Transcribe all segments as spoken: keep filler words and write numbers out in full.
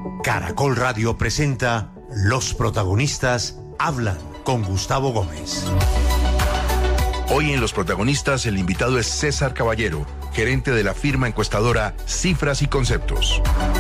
Caracol Radio presenta Los protagonistas hablan con Gustavo Gómez. Hoy en Los protagonistas el invitado es César Caballero, gerente de la firma encuestadora Cifras y Conceptos.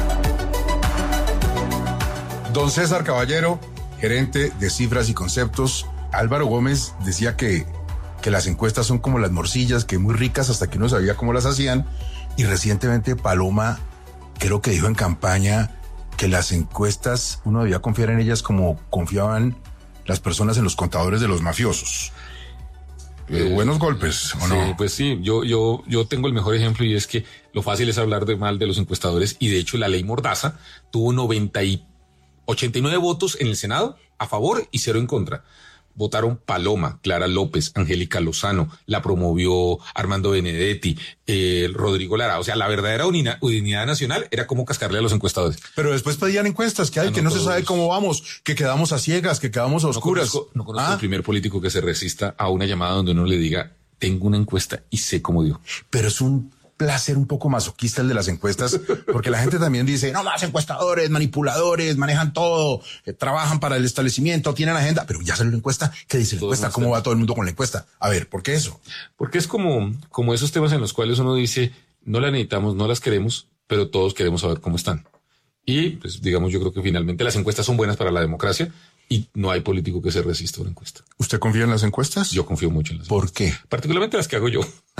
Don César Caballero, gerente de Cifras y Conceptos. Álvaro Gómez decía que, que las encuestas son como las morcillas, que muy ricas hasta que uno sabía cómo las hacían. Y recientemente Paloma creo que dijo en campaña que las encuestas uno debía confiar en ellas como confiaban las personas en los contadores de los mafiosos. Eh, buenos golpes, ¿o no? Sí, pues sí, yo, yo, yo tengo el mejor ejemplo y es que lo fácil es hablar de mal de los encuestadores y de hecho la ley Mordaza tuvo noventa y ochenta y nueve votos en el Senado a favor y cero en contra. Votaron Paloma, Clara López, Angélica Lozano, la promovió Armando Benedetti, eh, Rodrigo Lara. O sea, la verdadera unidad, unidad nacional era como cascarle a los encuestadores. Pero después pedían encuestas, que hay, no, no que no todos. Se sabe cómo vamos, que quedamos a ciegas, que quedamos a oscuras. No conozco, no conozco ¿Ah? el primer político que se resista a una llamada donde uno le diga, tengo una encuesta y sé cómo dio. Pero es un placer un poco masoquista el de las encuestas, porque la gente también dice, no más encuestadores, manipuladores, manejan todo, eh, trabajan para el establecimiento, tienen agenda, pero ya salió la encuesta, ¿qué dice la todo encuesta? ¿Cómo va todo el mundo con la encuesta? A ver, ¿por qué eso? Porque es como, como esos temas en los cuales uno dice, no la necesitamos, no las queremos, pero todos queremos saber cómo están. Y, pues, digamos, yo creo que finalmente las encuestas son buenas para la democracia y no hay político que se resista a una encuesta. ¿Usted confía en las encuestas? Yo confío mucho en las ¿Por encuestas. qué? Particularmente las que hago yo.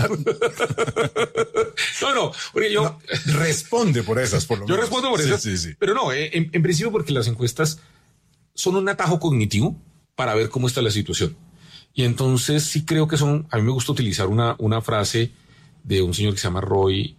no, no, porque yo... No, responde por esas, por lo yo menos. respondo por sí, esas, sí, sí. Pero no, en, en principio porque las encuestas son un atajo cognitivo para ver cómo está la situación. Y entonces sí creo que son... A mí me gusta utilizar una, una frase de un señor que se llama Roy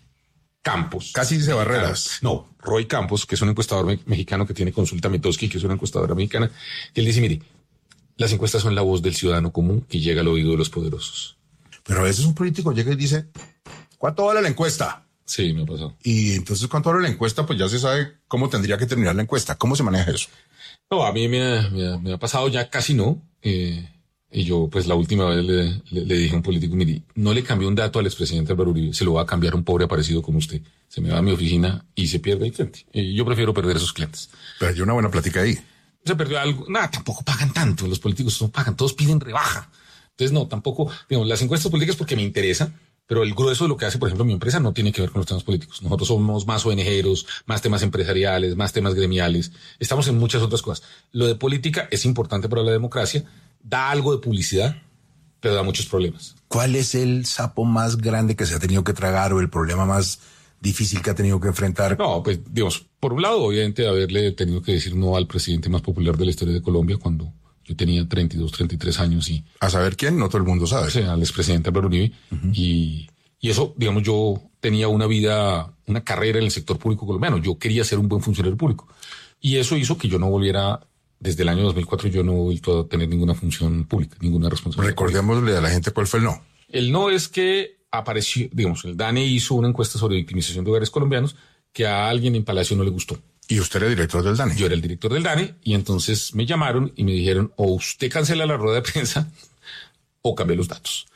Campos. Casi dice Barreras. No, Roy Campos, que es un encuestador me- mexicano que tiene Consulta Mitofsky, que es una encuestadora mexicana, que él dice, mire, las encuestas son la voz del ciudadano común que llega al oído de los poderosos. Pero a veces un político llega y dice, ¿cuánto vale la encuesta? Sí, me ha pasado. Y entonces, ¿cuánto vale la encuesta? Pues ya se sabe cómo tendría que terminar la encuesta. ¿Cómo se maneja eso? No, a mí me ha, me ha, me ha pasado ya casi no. Eh, y yo, pues la última vez le, le, le dije a un político, mire, no le cambié un dato al expresidente Álvaro Uribe, se lo va a cambiar a un pobre aparecido como usted. Se me va a mi oficina y se pierde el cliente. Y yo prefiero perder esos clientes. Pero hay una buena plática ahí. Se perdió algo. Nada, tampoco pagan tanto. Los políticos no pagan, todos piden rebaja. Entonces, no, tampoco, digamos, las encuestas políticas porque me interesa, pero el grueso de lo que hace, por ejemplo, mi empresa no tiene que ver con los temas políticos. Nosotros somos más O N Geros, más temas empresariales, más temas gremiales. Estamos en muchas otras cosas. Lo de política es importante para la democracia, da algo de publicidad, pero da muchos problemas. ¿Cuál es el sapo más grande que se ha tenido que tragar o el problema más difícil que ha tenido que enfrentar? No, pues, digamos, por un lado, obviamente, haberle tenido que decir no al presidente más popular de la historia de Colombia cuando yo tenía treinta y dos, treinta y tres años y... A saber quién, no todo el mundo sabe. O sea, al expresidente Álvaro Uribe. Uh-huh. Y, y eso, digamos, yo tenía una vida, una carrera en el sector público colombiano. Yo quería ser un buen funcionario público. Y eso hizo que yo no volviera, desde el año dos mil cuatro, yo no he vuelto a tener ninguna función pública, ninguna responsabilidad. Recordémosle pública a la gente cuál fue el no. El no es que apareció, digamos, el DANE hizo una encuesta sobre victimización de hogares colombianos que a alguien en Palacio no le gustó. ¿Y usted era director del DANE? Yo era el director del DANE y entonces me llamaron y me dijeron o usted cancela la rueda de prensa o cambia los datos.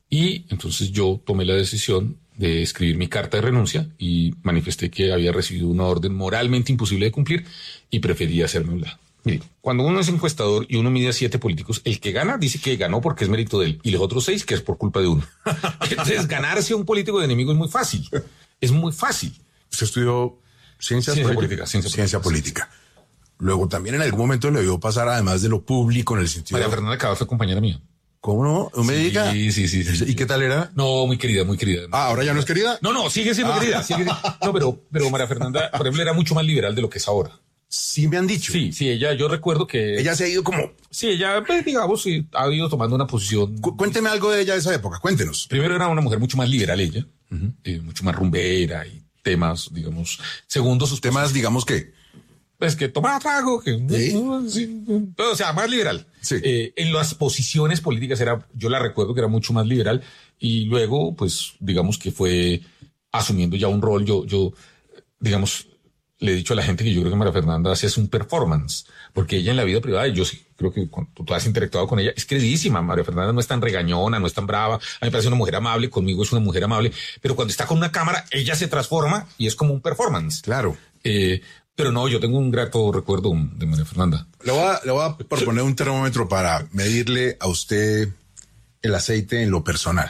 Y entonces yo tomé la decisión de escribir mi carta de renuncia y manifesté que había recibido una orden moralmente imposible de cumplir y prefería hacerme un lado. Mire, cuando uno es encuestador y uno mide a siete políticos, el que gana dice que ganó porque es mérito de él y los otros seis que es por culpa de uno. Entonces ganarse a un político de enemigo es muy fácil. Es muy fácil. ¿Usted estudió ciencias ciencia políticas? política? Ciencia, ciencia política. política. Luego también en algún momento le vio pasar, además de lo público, en el sentido... María Fernanda Cabal fue compañera mía. ¿Cómo no? ¿No me sí, diga? Sí, sí, sí, sí. ¿Y qué tal era? No, muy querida, muy querida. Ah, ¿ahora ya no es querida? No, no, sigue siendo ah. querida. Sigue, no, pero, pero María Fernanda, por ejemplo, era mucho más liberal de lo que es ahora. Sí me han dicho. Sí, sí, ella, yo recuerdo que... Ella se ha ido como... Sí, ella, pues, digamos, sí, ha ido tomando una posición... Cu- cuénteme algo de ella de esa época, cuéntenos. Primero era una mujer mucho más liberal ella, uh-huh. eh, mucho más rumbera y temas, digamos... Segundo, sus temas, digamos que... Pues que tomaba trago, que... ¿Sí? Sí, o sea, más liberal. Sí. Eh, en las posiciones políticas era... Yo la recuerdo que era mucho más liberal y luego, pues, digamos que fue asumiendo ya un rol, yo, yo, digamos... Le he dicho a la gente que yo creo que María Fernanda hace es un performance, porque ella en la vida privada, y yo sí creo que cuando tú has interactuado con ella, es queridísima. María Fernanda no es tan regañona, no es tan brava. A mí me parece una mujer amable, conmigo es una mujer amable, pero cuando está con una cámara, ella se transforma y es como un performance. Claro. Eh, Pero no, yo tengo un grato recuerdo de María Fernanda. Le voy a, le voy a proponer un termómetro para medirle a usted el aceite en lo personal.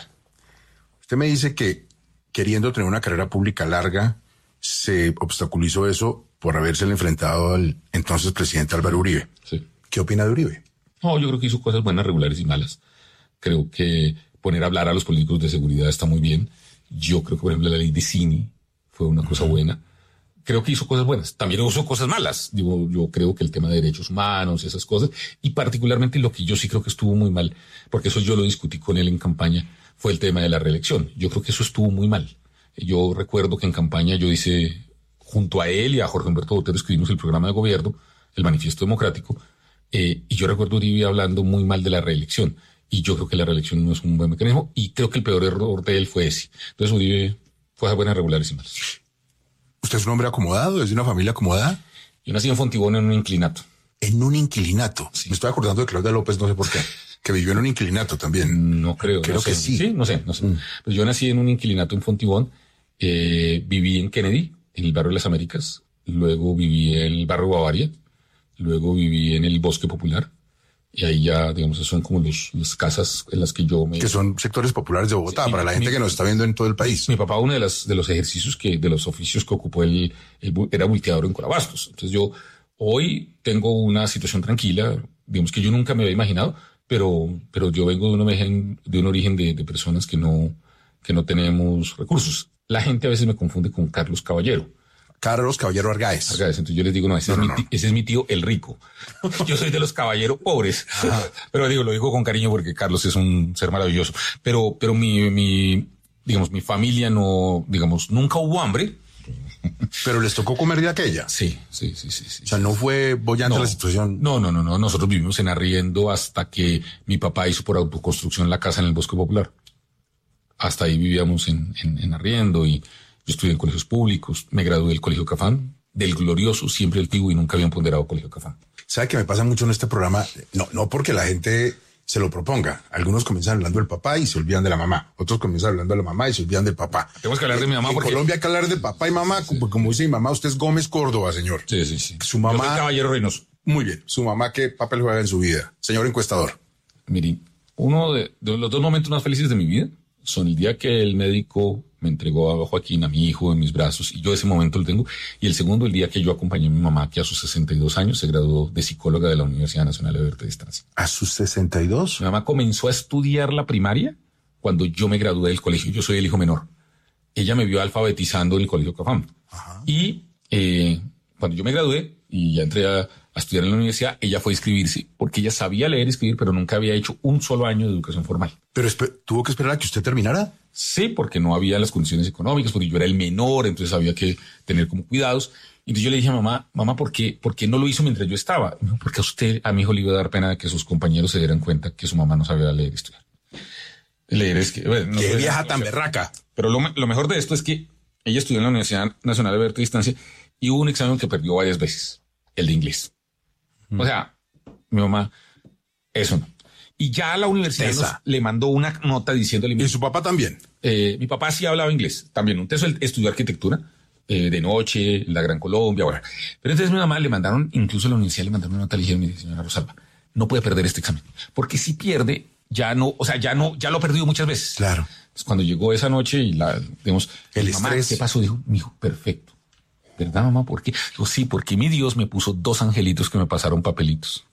Usted me dice que queriendo tener una carrera pública larga, se obstaculizó eso por haberse enfrentado al entonces presidente Álvaro Uribe. Sí. ¿Qué opina de Uribe? No, yo creo que hizo cosas buenas, regulares y malas. Creo que poner a hablar a los políticos de seguridad está muy bien. Yo creo que, por ejemplo, la ley de Cini fue una cosa buena. Creo que hizo cosas buenas. También hizo cosas malas. Digo, yo creo que el tema de derechos humanos y esas cosas, y particularmente lo que yo sí creo que estuvo muy mal, porque eso yo lo discutí con él en campaña, fue el tema de la reelección. Yo creo que eso estuvo muy mal. Yo recuerdo que en campaña yo hice, junto a él y a Jorge Humberto Botero, escribimos el programa de gobierno, el Manifiesto Democrático, eh, y yo recuerdo a Uribe hablando muy mal de la reelección. Y yo creo que la reelección no es un buen mecanismo, y creo que el peor error de él fue ese. Entonces Uribe fue a buenas, regulares y malas. ¿Usted es un hombre acomodado? ¿Es de una familia acomodada? Yo nací en Fontibón en un inclinato. En un inclinato. Sí. Me estoy acordando de Claudia López, no sé por qué, que vivió en un inclinato también. No creo. Creo no que sé. sí. Sí, no sé, no sé. Mm. Pues yo nací en un inclinato en Fontibón, eh, viví en Kennedy, en el barrio de las Américas, luego viví en el barrio Bavaria, luego viví en el Bosque Popular, y ahí ya, digamos, son como los, las casas en las que yo me... Que son sectores populares de Bogotá, sí, para mi, la gente mi, que nos está viendo en todo el país. Mi papá, uno de, las, de los ejercicios que, de los oficios que ocupó, él, él era multeador en Colabastos. Entonces yo hoy tengo una situación tranquila, digamos que yo nunca me había imaginado, pero, pero yo vengo de un origen, de, un origen de, de personas que no, que no tenemos recursos. La gente a veces me confunde con Carlos Caballero. Carlos Caballero Argáez. Argáez. Entonces yo les digo, no, ese, no, es, no, mi tío, ese es mi tío el rico. Yo soy de los caballeros pobres. Ajá. Pero digo, lo digo con cariño porque Carlos es un ser maravilloso. Pero, pero mi, mi, digamos, mi familia no, digamos, nunca hubo hambre. Pero les tocó comer de aquella. Sí, sí, sí, sí. sí o sea, no fue bollante no, la situación. No, no, no, no. Nosotros vivimos en arriendo hasta que mi papá hizo por autoconstrucción la casa en el Bosque Popular. Hasta ahí vivíamos en, en, en arriendo y yo estudié en colegios públicos, me gradué del Colegio Cafán, del glorioso, siempre antiguo, y nunca habían ponderado Colegio Cafán. ¿Sabe que me pasa mucho en este programa? No, no porque la gente se lo proponga. Algunos comienzan hablando del papá y se olvidan de la mamá. Otros comienzan hablando de la mamá y se olvidan del papá. Tenemos que hablar de mi mamá en porque... En Colombia hay que hablar de papá y mamá. Sí. Como, como dice mi mamá, usted es Gómez Córdoba, señor. Sí, sí, sí. Su mamá... Yo soy Caballero Reynoso. Muy bien. Su mamá, ¿qué papel juega en su vida? Señor encuestador. Mire, uno de, de los dos momentos más felices de mi vida son el día que el médico me entregó a Joaquín, a mi hijo, en mis brazos, y yo ese momento lo tengo. Y el segundo, el día que yo acompañé a mi mamá, que a sus sesenta y dos años se graduó de psicóloga de la Universidad Nacional de Libertad y Distancia. ¿A sus sesenta y dos? Mi mamá comenzó a estudiar la primaria cuando yo me gradué del colegio. Yo soy el hijo menor. Ella me vio alfabetizando en el Colegio Cafam. Ajá. Y eh, cuando yo me gradué y ya entré a, a estudiar en la universidad, ella fue a inscribirse porque ella sabía leer y escribir, pero nunca había hecho un solo año de educación formal. ¿Pero tuvo que esperar a que usted terminara? Sí, porque no había las condiciones económicas, porque yo era el menor, entonces había que tener como cuidados. Entonces yo le dije a mamá, mamá, ¿por qué, ¿por qué no lo hizo mientras yo estaba? No, porque a usted, a mi hijo le iba a dar pena de que sus compañeros se dieran cuenta que su mamá no sabía leer y estudiar. Leer es que... Bueno, no ¡qué vieja tan berraca! Pero lo, lo mejor de esto es que ella estudió en la Universidad Nacional de Libertad y Distancia y hubo un examen que perdió varias veces, el de inglés. Mm. O sea, mi mamá, eso no. Y ya a la universidad nos, le mandó una nota diciéndole... ¿Y su papá también? Eh, mi papá sí hablaba inglés, también. Entonces él estudió arquitectura eh, de noche, en la Gran Colombia, bueno. Pero entonces mi mamá le mandaron, incluso a la universidad le mandaron una nota, le dijeron, mire, señora Rosalba, no puede perder este examen. Porque si pierde, ya no, o sea, ya no, ya lo ha perdido muchas veces. Claro. Entonces cuando llegó esa noche y la, digamos, el mamá, estrés. ¿qué pasó? Dijo, mi hijo, perfecto. ¿Verdad, mamá? ¿Por qué? Dijo, sí, porque mi Dios me puso dos angelitos que me pasaron papelitos.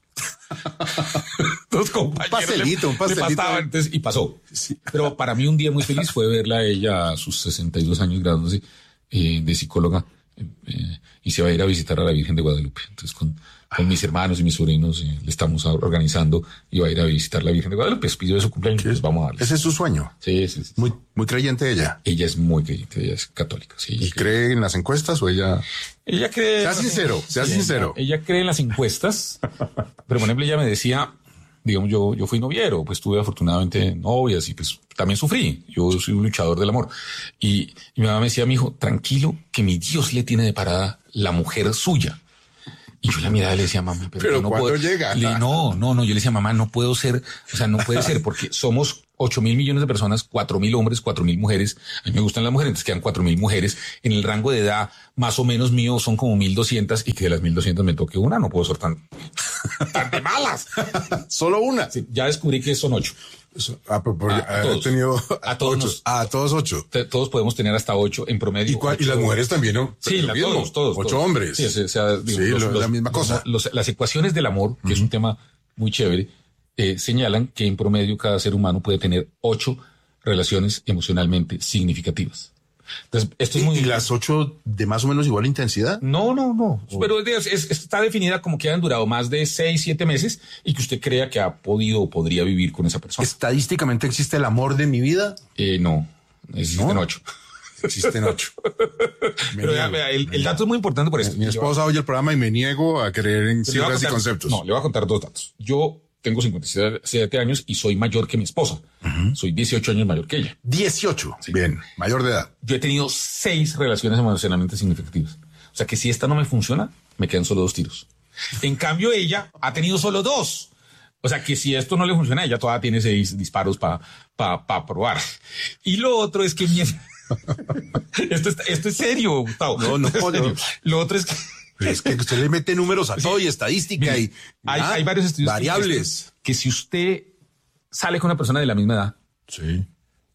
Dos compañeros. Un pastelito, un pastelito. Le pasaban, entonces, y pasó. Sí. Pero para mí un día muy feliz fue verla a ella a sus sesenta y dos años graduándose eh, de psicóloga eh, y se va a ir a visitar a la Virgen de Guadalupe. Entonces con, con mis hermanos y mis sobrinos eh, le estamos organizando y va a ir a visitar la Virgen de Guadalupe. Es pidió de su cumpleaños, pues vamos a darle. ¿Ese es su sueño? Sí, sí, sí. Muy, muy creyente ella. Ella es muy creyente, ella es católica. Sí, ¿Y cree. cree en las encuestas o ella...? Ella cree... Sea sincero, sea sí, sincero. Ella, ella cree en las encuestas, pero por ejemplo ella me decía, digamos, yo, yo fui noviero, pues tuve afortunadamente novias y pues también sufrí. Yo soy un luchador del amor. Y, y mi mamá me decía, mi hijo, tranquilo, que mi Dios le tiene de parada la mujer suya. Y yo la miraba y le decía, mamá, pero, pero no ¿cuándo puedo. llega? Le, no, no, no, yo le decía, mamá, no puedo ser, o sea, no puede ser porque somos ocho mil millones de personas, cuatro mil hombres, cuatro mil mujeres. A mí me gustan las mujeres, entonces quedan cuatro mil mujeres. En el rango de edad más o menos mío son como mil doscientas y que de las mil doscientas me toque una, no puedo ser tan, tan de malas. Solo una. Sí, ya descubrí que son ocho. Ah, pero, pero, A- a he todos. tenido A todos ocho. nos- Ah, a todos ocho. Te- Todos podemos tener hasta ocho en promedio. ¿Y, cuál- y Ocho- las mujeres también, ¿no? Sí, Lo la- mismo. todos, todos. Ocho todos. hombres. Sí, o sea, digo, Sí, lo- la misma cosa. los- las ecuaciones del amor, que es un tema muy chévere, eh, señalan que en promedio cada ser humano puede tener ocho relaciones emocionalmente significativas. Entonces, esto es ¿Y, muy... y las ocho de más o menos igual intensidad? No, no, no. Pero es- es- está definida como que han durado más de seis, siete meses y que usted crea que ha podido o podría vivir con esa persona. ¿Estadísticamente existe el amor de mi vida? Eh, no, existen ¿No? ocho. Existen ocho. Me Pero vea, niego. vea, el, el dato es muy importante por esto. Mi esposa oye el programa y me niego a creer en Le voy a cifras y contar- conceptos. No, le voy a contar dos datos. Yo tengo cincuenta y siete años y soy mayor que mi esposa. Soy dieciocho años mayor que ella. dieciocho. Bien, mayor de edad. Yo he tenido seis relaciones emocionalmente significativas. O sea que si esta no me funciona, me quedan solo dos tiros. En cambio, ella ha tenido solo dos. O sea que si esto no le funciona, ella todavía tiene seis disparos para pa, pa probar. Y lo otro es que mi... esto, es, esto es serio, Gustavo. No, no, Esto es serio. no. Lo otro es que... Pero es que usted le mete números a todo y estadística Mire, y hay, ah, hay varios estudios que variables. muestran que si usted sale con una persona de la misma edad, Sí.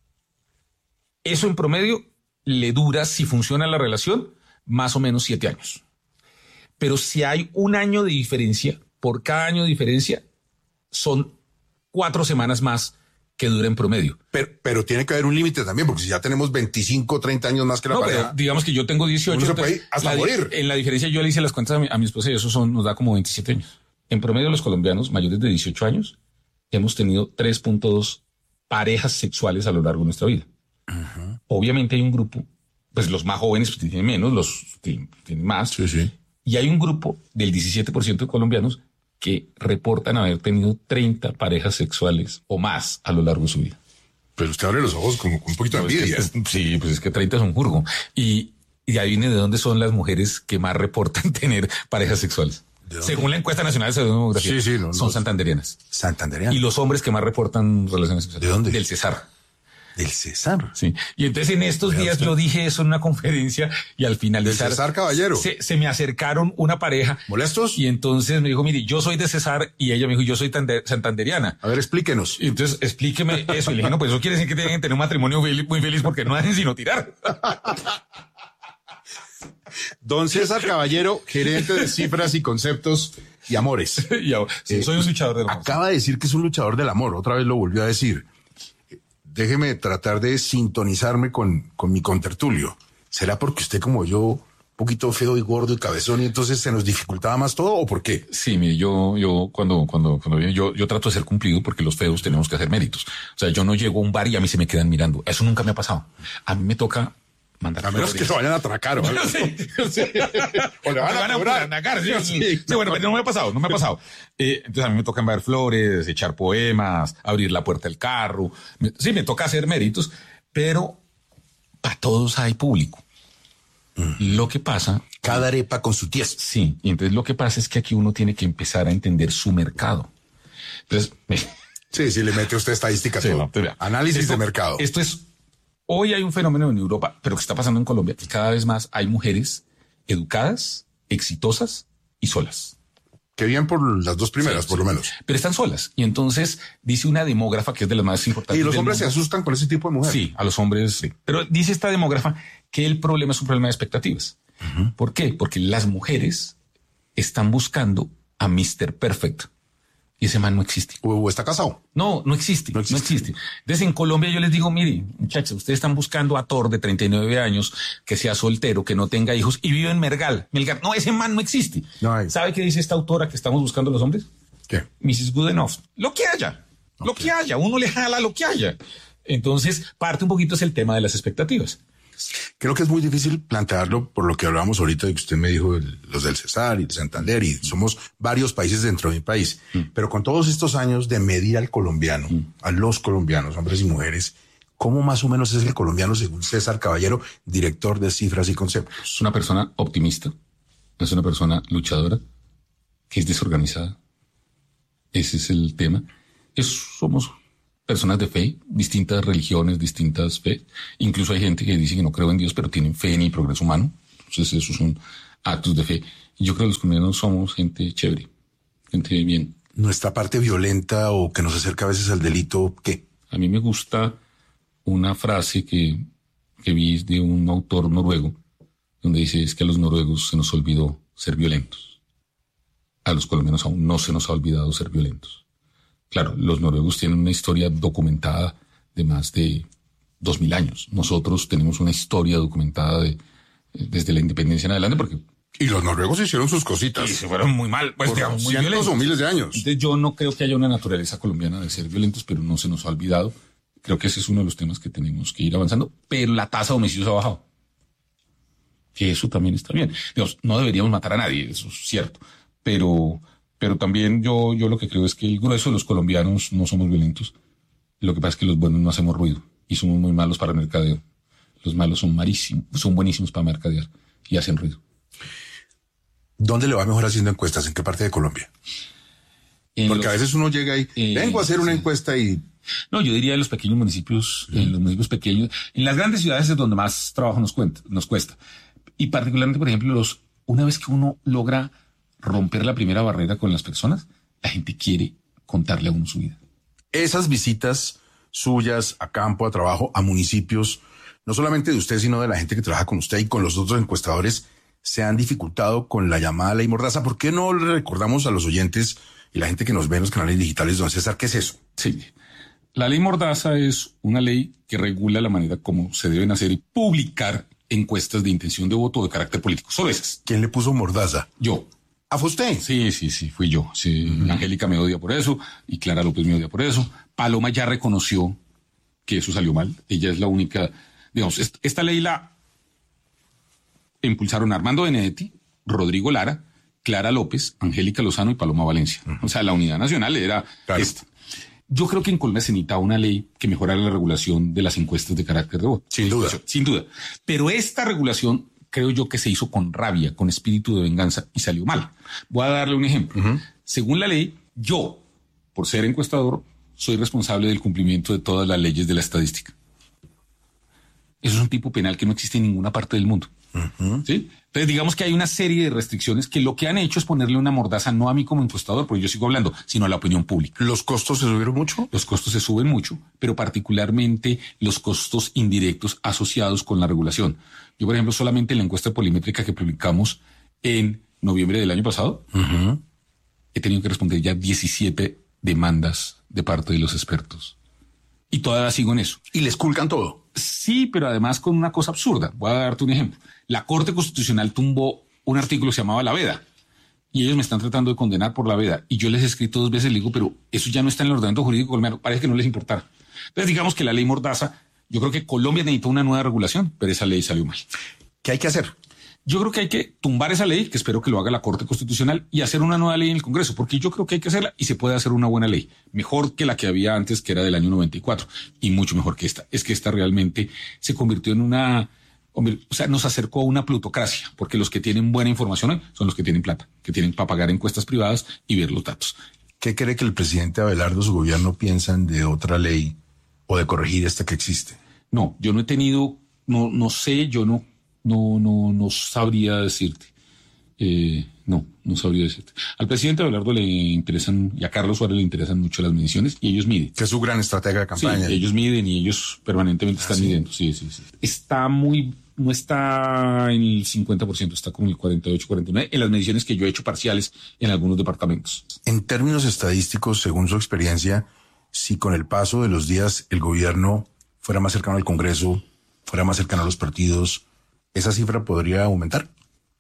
eso en promedio le dura, si funciona la relación, más o menos siete años. Pero si hay un año de diferencia, por cada año de diferencia, son cuatro semanas más que dura en promedio. Pero, pero tiene que haber un límite también, porque si ya tenemos veinticinco, treinta años más que la No, pareja. pero digamos que yo tengo dieciocho. Uno se entonces, puede ir hasta la di- morir. En la diferencia yo le hice las cuentas a mi, a mi esposa y eso son, nos da como veintisiete años. En promedio los colombianos mayores de dieciocho años hemos tenido tres punto dos parejas sexuales a lo largo de nuestra vida. Obviamente hay un grupo, pues los más jóvenes pues, tienen menos, los tienen, tienen más. Sí, sí. Y hay un grupo del diecisiete por ciento de colombianos que reportan haber tenido treinta parejas sexuales o más a lo largo de su vida. Pero usted abre los ojos como con un poquito de Pues envidia. es que- sí, pues es que treinta es un jurgo. Y, y ahí viene de dónde son las mujeres que más reportan tener parejas sexuales. ¿De dónde? Según la encuesta nacional de salud y demografía, Sí, sí, no, son no. santanderianas. Santandereano. Y los hombres que más reportan relaciones sexuales. ¿De dónde? Del Cesar. Del César. Sí. Y entonces en estos Vea días usted. yo dije eso en una conferencia y al finalizar Del Cesar Caballero. se, se me acercaron una pareja. ¿Molestos? Y entonces me dijo, mire, yo soy de Cesar y ella me dijo, yo soy tande- santanderiana. A ver, explíquenos. Y entonces explíqueme eso. Y le dije, no, pues eso quiere decir que tienen que tener un matrimonio fel- muy feliz porque no hacen sino tirar. Don César Caballero, gerente de cifras y conceptos y amores. Y ahora, sí, Eh, soy un luchador del amor. Acaba de decir que es un luchador del amor. Otra vez lo volvió a decir. Déjeme tratar de sintonizarme con, con mi contertulio. ¿Será porque usted como yo, un poquito feo y gordo y cabezón, y entonces se nos dificultaba más todo o por qué? Sí, mire, yo, yo cuando, cuando, cuando viene, yo, yo trato de ser cumplido porque los feos tenemos que hacer méritos. O sea, yo no llego a un bar y a mí se me quedan mirando. Eso nunca me ha pasado. A mí me toca mandar A menos que flores. lo vayan a atracar o algo. Sí, sí. O le van a cobrar. atacar, sí, Sí, sí. Sí, bueno, pero no me ha pasado, no me ha pasado. Eh, entonces a mí me toca enviar flores, echar poemas, abrir la puerta del carro. Me- sí, me toca hacer méritos, pero para todos hay público. Lo que pasa, Cada arepa con su tiesto. sí, y entonces lo que pasa es que aquí uno tiene que empezar a entender su mercado. Entonces, Sí, sí, le mete usted estadística a Sí, todo. no, te vea. Análisis Esto- de mercado. Esto es, hoy hay un fenómeno en Europa, pero que está pasando en Colombia, que cada vez más hay mujeres educadas, exitosas y solas. Que bien por las dos primeras, Sí, por sí. lo menos. Pero están solas. Y entonces dice una demógrafa que es de las más importantes. Y los del hombres se mundo. asustan con ese tipo de mujeres. Sí, a los hombres. Sí. Pero dice esta demógrafa que el problema es un problema de expectativas. ¿Por qué? Porque las mujeres están buscando a mister Perfect y ese man no existe. O, o está casado. No, no existe, No no existe. existe. Entonces en Colombia yo les digo, mire, muchachos, ustedes están buscando a Thor de treinta y nueve años, que sea soltero, que no tenga hijos y vive en Mergal. Melgar, no, ese man no existe. No hay. ¿Sabe qué dice esta autora que estamos buscando los hombres? ¿Qué? missus Good Enough. Lo que haya, lo que haya, uno le jala lo que haya. Entonces, parte un poquito es el tema de las expectativas. Creo que es muy difícil plantearlo por lo que hablábamos ahorita de que usted me dijo el- los del Cesar y el Santander y somos varios países dentro de mi país. Pero con todos estos años de medir al colombiano, a los colombianos, hombres y mujeres, ¿cómo más o menos es el colombiano según César Caballero, director de cifras y conceptos? Es una persona optimista, es una persona luchadora, que es desorganizada. Ese es el tema. Es, somos personas de fe, distintas religiones, distintas fe. Incluso hay gente que dice que no creo en Dios, pero tienen fe en el progreso humano. Entonces esos son actos de fe. Y yo creo que los colombianos somos gente chévere, gente bien. Nuestra parte violenta o que nos acerca a veces al delito, ¿qué? A mí me gusta una frase que, que vi de un autor noruego, donde dice, es que a los noruegos se nos olvidó ser violentos. A los colombianos aún no se nos ha olvidado ser violentos. Claro, los noruegos tienen una historia documentada de más de dos mil años. Nosotros tenemos una historia documentada de, desde la independencia en adelante, porque... Y los noruegos hicieron sus cositas. Y se fueron muy mal, pues, por digamos, muy cientos violentos. o miles de años. Entonces, yo no creo que haya una naturaleza colombiana de ser violentos, pero no se nos ha olvidado. Creo que ese es uno de los temas que tenemos que ir avanzando, pero la tasa de homicidios ha bajado. Que eso también está bien. Digamos, no deberíamos matar a nadie, eso es cierto, pero... Pero también yo, yo lo que creo es que el grueso de los colombianos no somos violentos. Lo que pasa es que los buenos no hacemos ruido y somos muy malos para mercadeo. Los malos son marísimos, son buenísimos para mercadear y hacen ruido. ¿Dónde le va mejor haciendo encuestas? ¿En qué parte de Colombia? En Porque los, a veces uno llega y eh, vengo a hacer una sí. encuesta y... No, yo diría en los pequeños municipios, en los municipios pequeños. En las grandes ciudades es donde más trabajo nos, cuenta, nos cuesta. Y particularmente, por ejemplo, los una vez que uno logra romper la primera barrera con las personas, la gente quiere contarle a uno su vida. Esas visitas suyas a campo, a trabajo, a municipios, no solamente de usted, sino de la gente que trabaja con usted y con los otros encuestadores, se han dificultado con la llamada ley Mordaza. ¿Por qué no le recordamos a los oyentes y la gente que nos ve en los canales digitales, don César, qué es eso? Sí. La ley Mordaza es una ley que regula la manera como se deben hacer y publicar encuestas de intención de voto de carácter político. Solo esas. ¿Quién le puso Mordaza? Yo. ¿Ah, fue usted? Sí, sí, sí, fui yo. Sí, uh-huh. Angélica me odia por eso y Clara López me odia por eso. Paloma ya reconoció que eso salió mal. Ella es la única, digamos, est- esta ley la impulsaron Armando Benedetti, Rodrigo Lara, Clara López, Angélica Lozano y Paloma Valencia. Uh-huh. O sea, la unidad nacional era claro. esta. Yo creo que en Colombia se necesitaba una ley que mejorara la regulación de las encuestas de carácter de voto. Sin duda. Sin duda. Pero esta regulación creo yo que se hizo con rabia, con espíritu de venganza y salió mal. Voy a darle un ejemplo. Uh-huh. Según la ley, yo, por ser encuestador, soy responsable del cumplimiento de todas las leyes de la estadística. Eso es un tipo penal que no existe en ninguna parte del mundo. Uh-huh. ¿Sí? Entonces digamos que hay una serie de restricciones que lo que han hecho es ponerle una mordaza no a mí como encuestador, porque yo sigo hablando, sino a la opinión pública. ¿Los costos se subieron mucho? Los costos se suben mucho, pero particularmente los costos indirectos asociados con la regulación. Yo, por ejemplo, solamente en la encuesta polimétrica que publicamos en noviembre del año pasado, uh-huh. he tenido que responder ya diecisiete demandas de parte de los expertos. Y todavía sigo en eso. ¿Y les culcan todo? Sí, pero además con una cosa absurda. Voy a darte un ejemplo. La Corte Constitucional tumbó un artículo que se llamaba la veda. Y ellos me están tratando de condenar por la veda. Y yo les he escrito dos veces, le digo, pero eso ya no está en el ordenamiento jurídico colombiano. Parece que no les importara. Entonces digamos que la ley Mordaza, yo creo que Colombia necesita una nueva regulación, pero esa ley salió mal. ¿Qué hay que hacer? Yo creo que hay que tumbar esa ley, que espero que lo haga la Corte Constitucional, y hacer una nueva ley en el Congreso, porque yo creo que hay que hacerla y se puede hacer una buena ley. Mejor que la que había antes, que era del año noventa y cuatro, y mucho mejor que esta. Es que esta realmente se convirtió en una... O sea, nos acercó a una plutocracia, porque los que tienen buena información son los que tienen plata, que tienen para pagar encuestas privadas y ver los datos. ¿Qué cree que el presidente Abelardo, su gobierno, piensan de otra ley o de corregir esta que existe? No, yo no he tenido, no, no sé, yo no, no, no, no sabría decirte. Eh, no, no sabría decirte. Al presidente Abelardo le interesan, y a Carlos Suárez le interesan mucho las mediciones, y ellos miden. Que es su gran estratega de campaña. Sí, ellos miden y ellos permanentemente están ah, ¿sí? midiendo. Sí, sí, sí. Está muy, no está en el cincuenta por ciento, está como en el cuarenta y ocho, cuarenta y nueve, en las mediciones que yo he hecho parciales en algunos departamentos. En términos estadísticos, según su experiencia, si con el paso de los días el gobierno fuera más cercano al Congreso, fuera más cercano a los partidos, ¿esa cifra podría aumentar?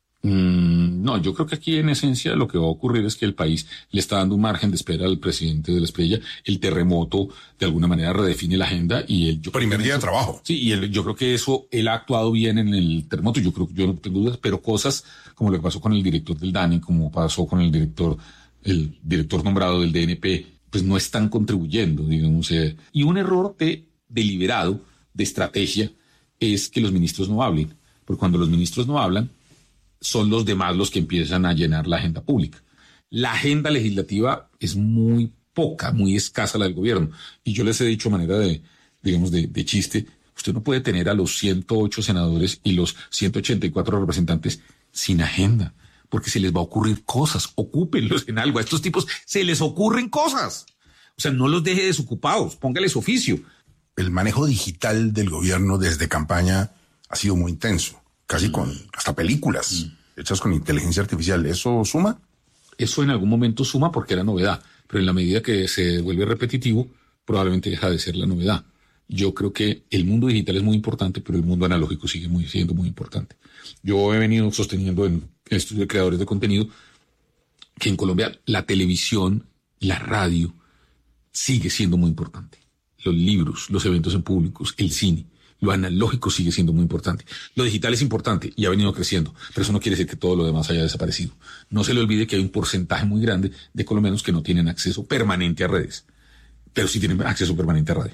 Mm, no, yo creo que aquí en esencia lo que va a ocurrir es que el país le está dando un margen de espera al presidente de la Espriella. El terremoto de alguna manera redefine la agenda y él... Yo Primer día eso, de trabajo. Sí, y él, yo creo que eso, él ha actuado bien en el terremoto. Yo creo que yo no tengo dudas, pero cosas como lo que pasó con el director del DANE, como pasó con el director, el director nombrado del D N P, pues no están contribuyendo, digamos. Eh, y un error de, deliberado, de estrategia, es que los ministros no hablen. Porque cuando los ministros no hablan, son los demás los que empiezan a llenar la agenda pública. La agenda legislativa es muy poca, muy escasa la del gobierno. Y yo les he dicho a manera de, digamos, de, de chiste, usted no puede tener a los ciento ocho senadores y los ciento ochenta y cuatro representantes sin agenda, porque se les va a ocurrir cosas. Ocúpenlos en algo. A estos tipos se les ocurren cosas. O sea, no los deje desocupados, póngales oficio. El manejo digital del gobierno desde campaña ha sido muy intenso, casi mm. con hasta películas mm. hechas con inteligencia artificial. ¿Eso suma? Eso en algún momento suma porque era novedad, pero en la medida que se vuelve repetitivo, probablemente deja de ser la novedad. Yo creo que el mundo digital es muy importante, pero el mundo analógico sigue muy, siendo muy importante. Yo he venido sosteniendo en el estudio de creadores de contenido que en Colombia la televisión, la radio, sigue siendo muy importante. Los libros, los eventos en públicos, el cine, lo analógico sigue siendo muy importante. Lo digital es importante y ha venido creciendo, pero eso no quiere decir que todo lo demás haya desaparecido. No se le olvide que hay un porcentaje muy grande de colombianos que no tienen acceso permanente a redes, pero sí tienen acceso permanente a radio.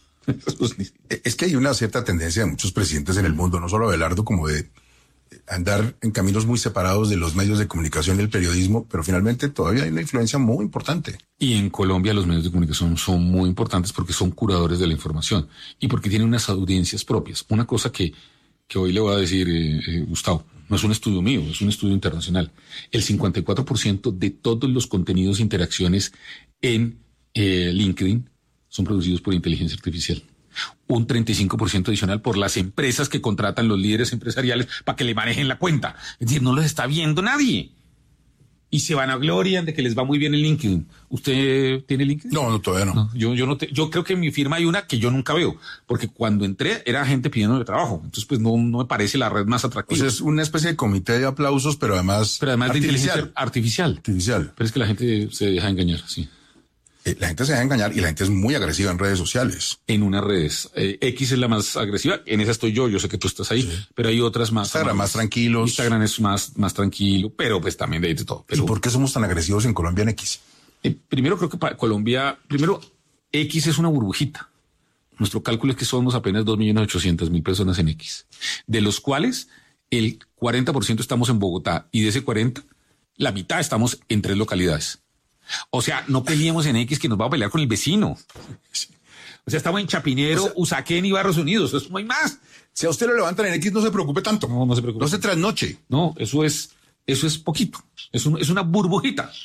Es que hay una cierta tendencia de muchos presidentes en el mundo, no solo Abelardo, como de andar en caminos muy separados de los medios de comunicación y el periodismo, pero finalmente todavía hay una influencia muy importante. Y en Colombia los medios de comunicación son muy importantes porque son curadores de la información y porque tienen unas audiencias propias. Una cosa que, que hoy le voy a decir, eh, eh, Gustavo, no es un estudio mío, es un estudio internacional. El cincuenta y cuatro por ciento de todos los contenidos e interacciones en eh, LinkedIn son producidos por inteligencia artificial. Un treinta y cinco por ciento adicional por las empresas que contratan los líderes empresariales para que le manejen la cuenta. Es decir, no los está viendo nadie. Y se vanaglorian de que les va muy bien el LinkedIn. ¿Usted tiene LinkedIn? No, no, todavía no. no yo, yo, no te, yo creo que en mi firma hay una que yo nunca veo, porque cuando entré era gente pidiéndome trabajo. Entonces, pues no, no me parece la red más atractiva. Pues es una especie de comité de aplausos, pero además, pero además artificial. de inteligencia artificial. Artificial. Pero es que la gente se deja engañar, sí. La gente se deja engañar y la gente es muy agresiva en redes sociales. En unas redes. Eh, X es la más agresiva. En esa estoy yo. Yo sé que tú estás ahí, sí. Pero hay otras más. Instagram más, más tranquilos. Instagram es más, más tranquilo, pero pues también hay de todo. Pero, ¿y por qué somos tan agresivos en Colombia en X? Eh, primero creo que para Colombia, primero X es una burbujita. Nuestro cálculo es que somos apenas dos millones ochocientas mil personas en X, de los cuales el cuarenta por ciento estamos en Bogotá y de ese cuarenta, la mitad estamos en tres localidades. O sea, no peleemos en X que nos va a pelear con el vecino. O sea, estamos en Chapinero, o sea, Usaquén y Barrios Unidos. Eso no hay más. Si a usted lo levantan en X, no se preocupe tanto. No, no se preocupe. No se trasnoche. No, eso es, eso es poquito. Es, un, es una burbujita.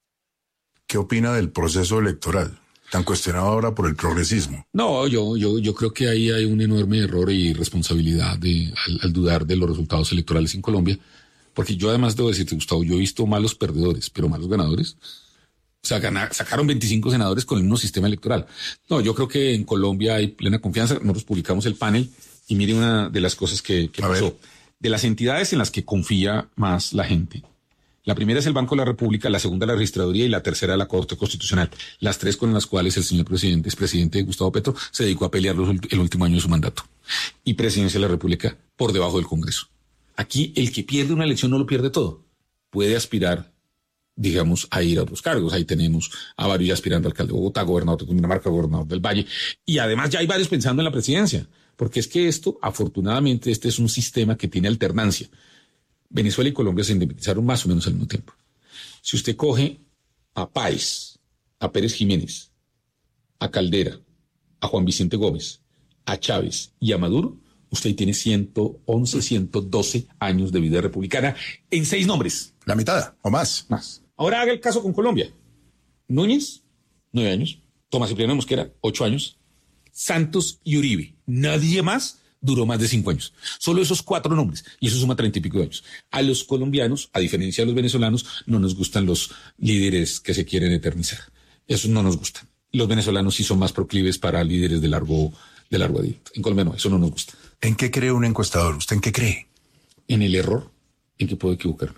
¿Qué opina del proceso electoral tan cuestionado ahora por el progresismo? No, yo, yo, yo creo que ahí hay un enorme error y responsabilidad de, al, al dudar de los resultados electorales en Colombia. Porque yo además debo decirte, Gustavo, yo he visto malos perdedores, pero malos ganadores. O sea, ganar, sacaron veinticinco senadores con el mismo sistema electoral. No, yo creo que en Colombia hay plena confianza. Nosotros publicamos el panel y mire una de las cosas que, que pasó. Ver. De las entidades en las que confía más la gente. La primera es el Banco de la República, la segunda la Registraduría y la tercera la Corte Constitucional. Las tres con las cuales el señor presidente, expresidente Gustavo Petro, se dedicó a pelear los, el último año de su mandato. Y Presidencia de la República por debajo del Congreso. Aquí el que pierde una elección no lo pierde todo. Puede aspirar, digamos, a ir a otros cargos. Ahí tenemos a varios aspirando a alcalde de Bogotá, gobernador de Cundinamarca, gobernador del Valle. Y además ya hay varios pensando en la presidencia. Porque es que esto, afortunadamente, este es un sistema que tiene alternancia. Venezuela y Colombia se independizaron más o menos al mismo tiempo. Si usted coge a Páez, a Pérez Jiménez, a Caldera, a Juan Vicente Gómez, a Chávez y a Maduro, usted tiene ciento once, ciento doce años de vida republicana en seis nombres. La mitad o más. Más. Ahora haga el caso con Colombia. Núñez, nueve años. Tomás Cipriano Mosquera, ocho años. Santos y Uribe. Nadie más duró más de cinco años. Solo esos cuatro nombres. Y eso suma treinta y pico de años. A los colombianos, a diferencia de los venezolanos, no nos gustan los líderes que se quieren eternizar. Esos no nos gustan. Los venezolanos sí son más proclives para líderes de largo, de largo aliento. En Colombia no, eso no nos gusta. ¿En qué cree un encuestador? ¿Usted en qué cree? En el error en que puedo equivocarme.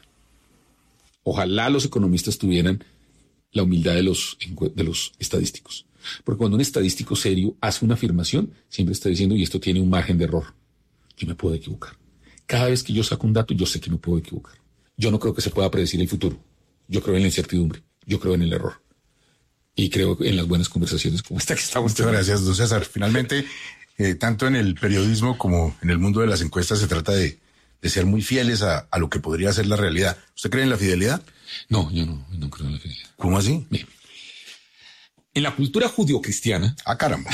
Ojalá los economistas tuvieran la humildad de los, de los estadísticos. Porque cuando un estadístico serio hace una afirmación, siempre está diciendo, y esto tiene un margen de error. Yo me puedo equivocar. Cada vez que yo saco un dato, yo sé que me puedo equivocar. Yo no creo que se pueda predecir el futuro. Yo creo en la incertidumbre. Yo creo en el error. Y creo en las buenas conversaciones como esta que estamos teniendo. Muchas gracias, don César. Finalmente, eh, tanto en el periodismo como en el mundo de las encuestas se trata de, de ser muy fieles a, a lo que podría ser la realidad. ¿Usted cree en la fidelidad? No, yo no, no creo en la fidelidad. ¿Cómo así? Bien. En la cultura judio-cristiana, Ah, caramba.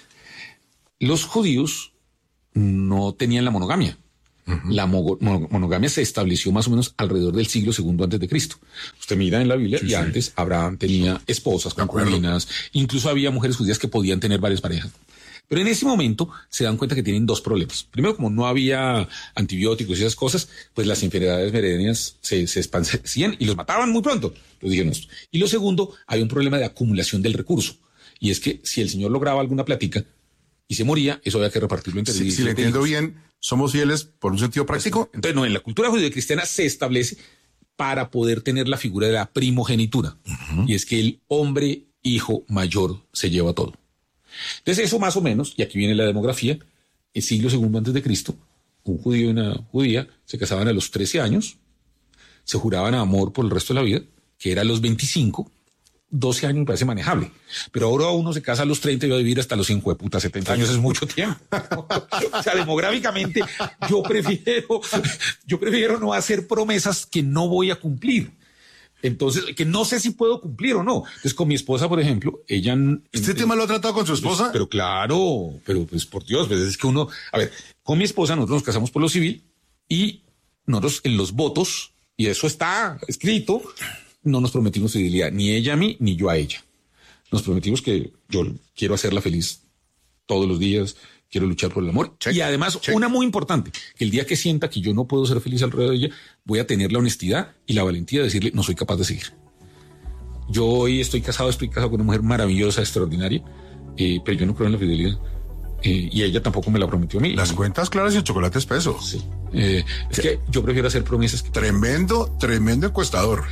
los judíos no tenían la monogamia. Uh-huh. La mo- mo- monogamia se estableció más o menos alrededor del siglo segundo antes de Cristo. Usted mira en la Biblia sí, y sí. antes Abraham tenía esposas, concubinas, incluso había mujeres judías que podían tener varias parejas. Pero en ese momento se dan cuenta que tienen dos problemas. Primero, como no había antibióticos y esas cosas, pues las enfermedades venéreas se, se esparcían y los mataban muy pronto. Lo dijeron esto. Y lo segundo, hay un problema de acumulación del recurso. Y es que si el señor lograba alguna platica y se moría, eso había que repartirlo entre sí, si le entiendo hijos. Bien, ¿somos fieles por un sentido práctico? Entonces, no, en la cultura judío-cristiana se establece para poder tener la figura de la primogenitura. Uh-huh. Y es que el hombre hijo mayor se lleva todo. Entonces eso más o menos, y aquí viene la demografía, el siglo segundo antes de Cristo, un judío y una judía se casaban a los trece años, se juraban amor por el resto de la vida, que era a los veinticinco, doce años me parece manejable, pero ahora uno se casa a los treinta y va a vivir hasta los cinco de puta, setenta años es mucho tiempo. O sea, demográficamente yo prefiero, yo prefiero no hacer promesas que no voy a cumplir. Entonces, que no sé si puedo cumplir o no. Entonces, con mi esposa, por ejemplo, ella... ¿Este en, tema lo ha tratado con su esposa? Pues, pero claro, pero pues por Dios, pues es que uno... A ver, con mi esposa nosotros nos casamos por lo civil y nosotros en los votos, y eso está escrito, no nos prometimos fidelidad, ni ella a mí, ni yo a ella. Nos prometimos que yo quiero hacerla feliz todos los días, quiero luchar por el amor. Check, y además, check. Una muy importante, que el día que sienta que yo no puedo ser feliz alrededor de ella, voy a tener la honestidad y la valentía de decirle, no soy capaz de seguir. Yo hoy estoy casado, estoy casado con una mujer maravillosa, extraordinaria, eh, pero yo no creo en la fidelidad. Eh, y ella tampoco me la prometió a mí. Las cuentas claras y el chocolate espeso. Sí. Eh, es que yo prefiero hacer promesas que... Tremendo, tremendo encuestador.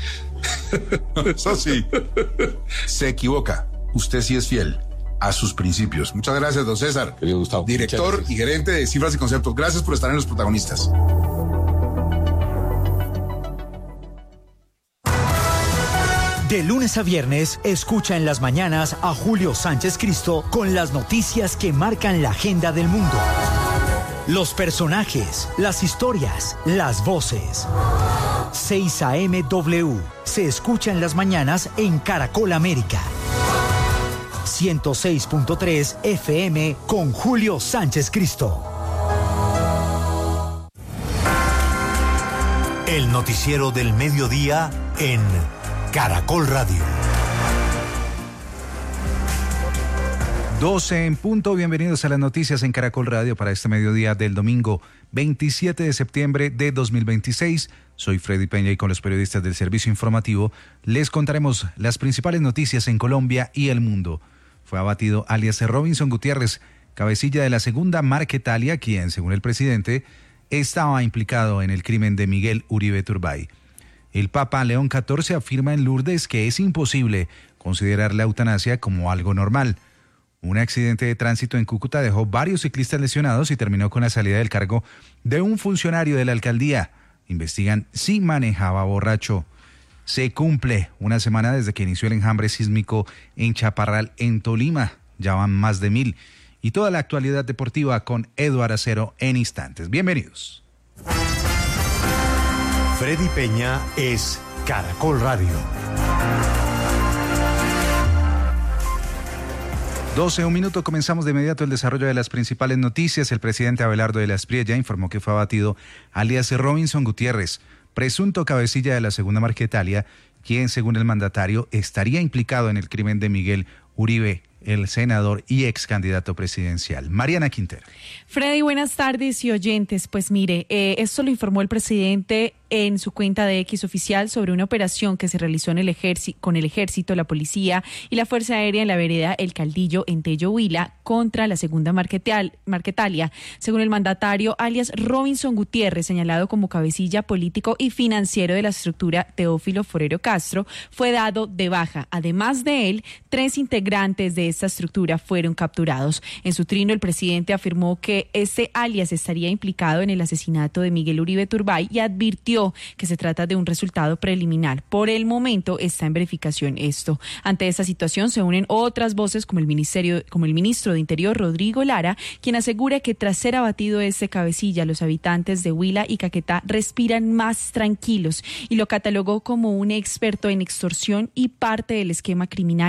Eso sí. Se equivoca. Usted sí es fiel a sus principios. Muchas gracias, don César. Querido Gustavo. Director y gerente de Cifras y Conceptos. Gracias por estar en Los Protagonistas. De lunes a viernes, escucha en las mañanas a Julio Sánchez Cristo con las noticias que marcan la agenda del mundo. Los personajes, las historias, las voces. seis A M W se escucha en las mañanas en Caracol América. ciento seis punto tres F M con Julio Sánchez Cristo. El noticiero del mediodía en Caracol Radio. doce en punto, bienvenidos a las noticias en Caracol Radio para este mediodía del domingo veintisiete de septiembre de dos mil veintiséis. Soy Freddy Peña y con los periodistas del servicio informativo les contaremos las principales noticias en Colombia y el mundo. Fue abatido alias Robinson Gutiérrez, cabecilla de la segunda Marquetalia, quien, según el presidente, estaba implicado en el crimen de Miguel Uribe Turbay. El Papa León catorce afirma en Lourdes que es imposible considerar la eutanasia como algo normal. Un accidente de tránsito en Cúcuta dejó varios ciclistas lesionados y terminó con la salida del cargo de un funcionario de la alcaldía. Investigan si manejaba borracho. Se cumple una semana desde que inició el enjambre sísmico en Chaparral, en Tolima. Ya van más de mil. Y toda la actualidad deportiva con Eduardo Acero en instantes. Bienvenidos. Freddy Peña es Caracol Radio. doce, un minuto, comenzamos de inmediato el desarrollo de las principales noticias. El presidente Abelardo de la Espriella informó que fue abatido alias Robinson Gutiérrez, presunto cabecilla de la segunda Marquetalia, quien, según el mandatario, estaría implicado en el crimen de Miguel Uribe, el senador y ex candidato presidencial. Mariana Quintero. Freddy, buenas tardes y oyentes. Pues mire, eh, esto lo informó el presidente en su cuenta de X oficial sobre una operación que se realizó en el ejército, con el ejército, la policía y la Fuerza Aérea en la vereda El Caldillo, en Tello Huila, contra la segunda Marquetal, Marquetalia. Según el mandatario, alias Robinson Gutiérrez, señalado como cabecilla político y financiero de la estructura Teófilo Forero Castro, fue dado de baja. Además de él, tres integrantes de esta estructura fueron capturados. En su trino, el presidente afirmó que este alias estaría implicado en el asesinato de Miguel Uribe Turbay y advirtió que se trata de un resultado preliminar. Por el momento está en verificación esto. Ante esta situación se unen otras voces como el ministerio, como el ministro de Interior, Rodrigo Lara, quien asegura que tras ser abatido este cabecilla, los habitantes de Huila y Caquetá respiran más tranquilos y lo catalogó como un experto en extorsión y parte del esquema criminal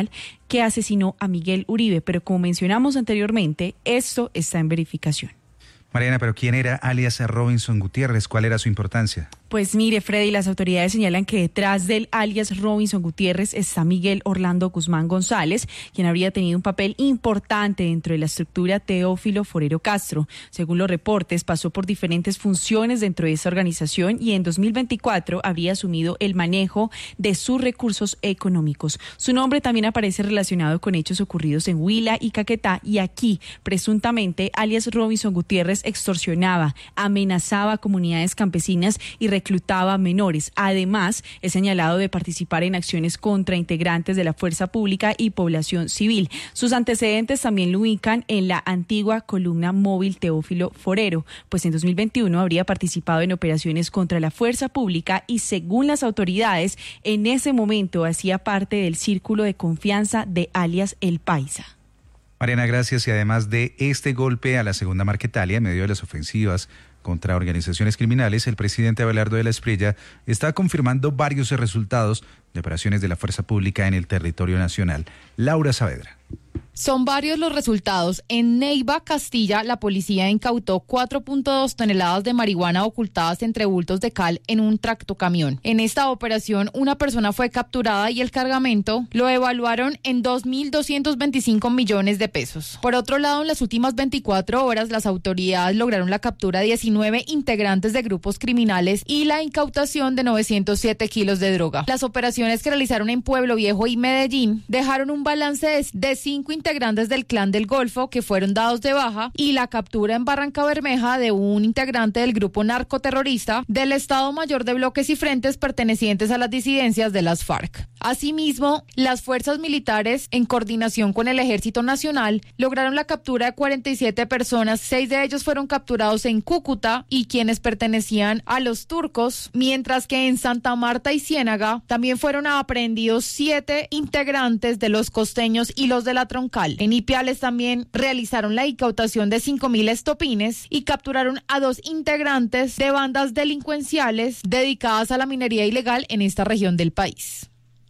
que asesinó a Miguel Uribe. Pero como mencionamos anteriormente, esto está en verificación. Mariana, pero ¿quién era alias Robinson Gutiérrez? ¿Cuál era su importancia? Pues mire, Freddy, las autoridades señalan que detrás del alias Robinson Gutiérrez está Miguel Orlando Guzmán González, quien habría tenido un papel importante dentro de la estructura Teófilo Forero Castro. Según los reportes, pasó por diferentes funciones dentro de esta organización y en dos mil veinticuatro habría asumido el manejo de sus recursos económicos. Su nombre también aparece relacionado con hechos ocurridos en Huila y Caquetá, y aquí, presuntamente, alias Robinson Gutiérrez extorsionaba, amenazaba a comunidades campesinas y reclutaba a menores. Además, es señalado de participar en acciones contra integrantes de la fuerza pública y población civil. Sus antecedentes también lo ubican en la antigua columna móvil Teófilo Forero, pues en dos mil veintiuno habría participado en operaciones contra la fuerza pública y, según las autoridades, en ese momento hacía parte del círculo de confianza de alias El Paisa. Mariana, gracias. Y además de este golpe a la segunda Marquetalia, en medio de las ofensivas contra organizaciones criminales, el presidente Abelardo de la Espriella está confirmando varios resultados de operaciones de la fuerza pública en el territorio nacional. Laura Saavedra. Son varios los resultados. En Neiva, Castilla, la policía incautó cuatro punto dos toneladas de marihuana ocultadas entre bultos de cal en un tractocamión. En esta operación, una persona fue capturada y el cargamento lo evaluaron en dos mil doscientos veinticinco millones de pesos. Por otro lado, en las últimas veinticuatro horas, las autoridades lograron la captura de diecinueve integrantes de grupos criminales y la incautación de novecientos siete kilos de droga. Las operaciones que realizaron en Pueblo Viejo y Medellín dejaron un balance de, de cinco integrantes del Clan del Golfo que fueron dados de baja y la captura en Barranca Bermeja de un integrante del grupo narcoterrorista del Estado Mayor de Bloques y Frentes pertenecientes a las disidencias de las FARC. Asimismo, las fuerzas militares, en coordinación con el Ejército Nacional, lograron la captura de cuarenta y siete personas. Seis de ellos fueron capturados en Cúcuta y quienes pertenecían a los turcos, mientras que en Santa Marta y Ciénaga también fueron aprehendidos siete integrantes de los costeños y los de la Troncal. En Ipiales también realizaron la incautación de cinco mil estopines y capturaron a dos integrantes de bandas delincuenciales dedicadas a la minería ilegal en esta región del país.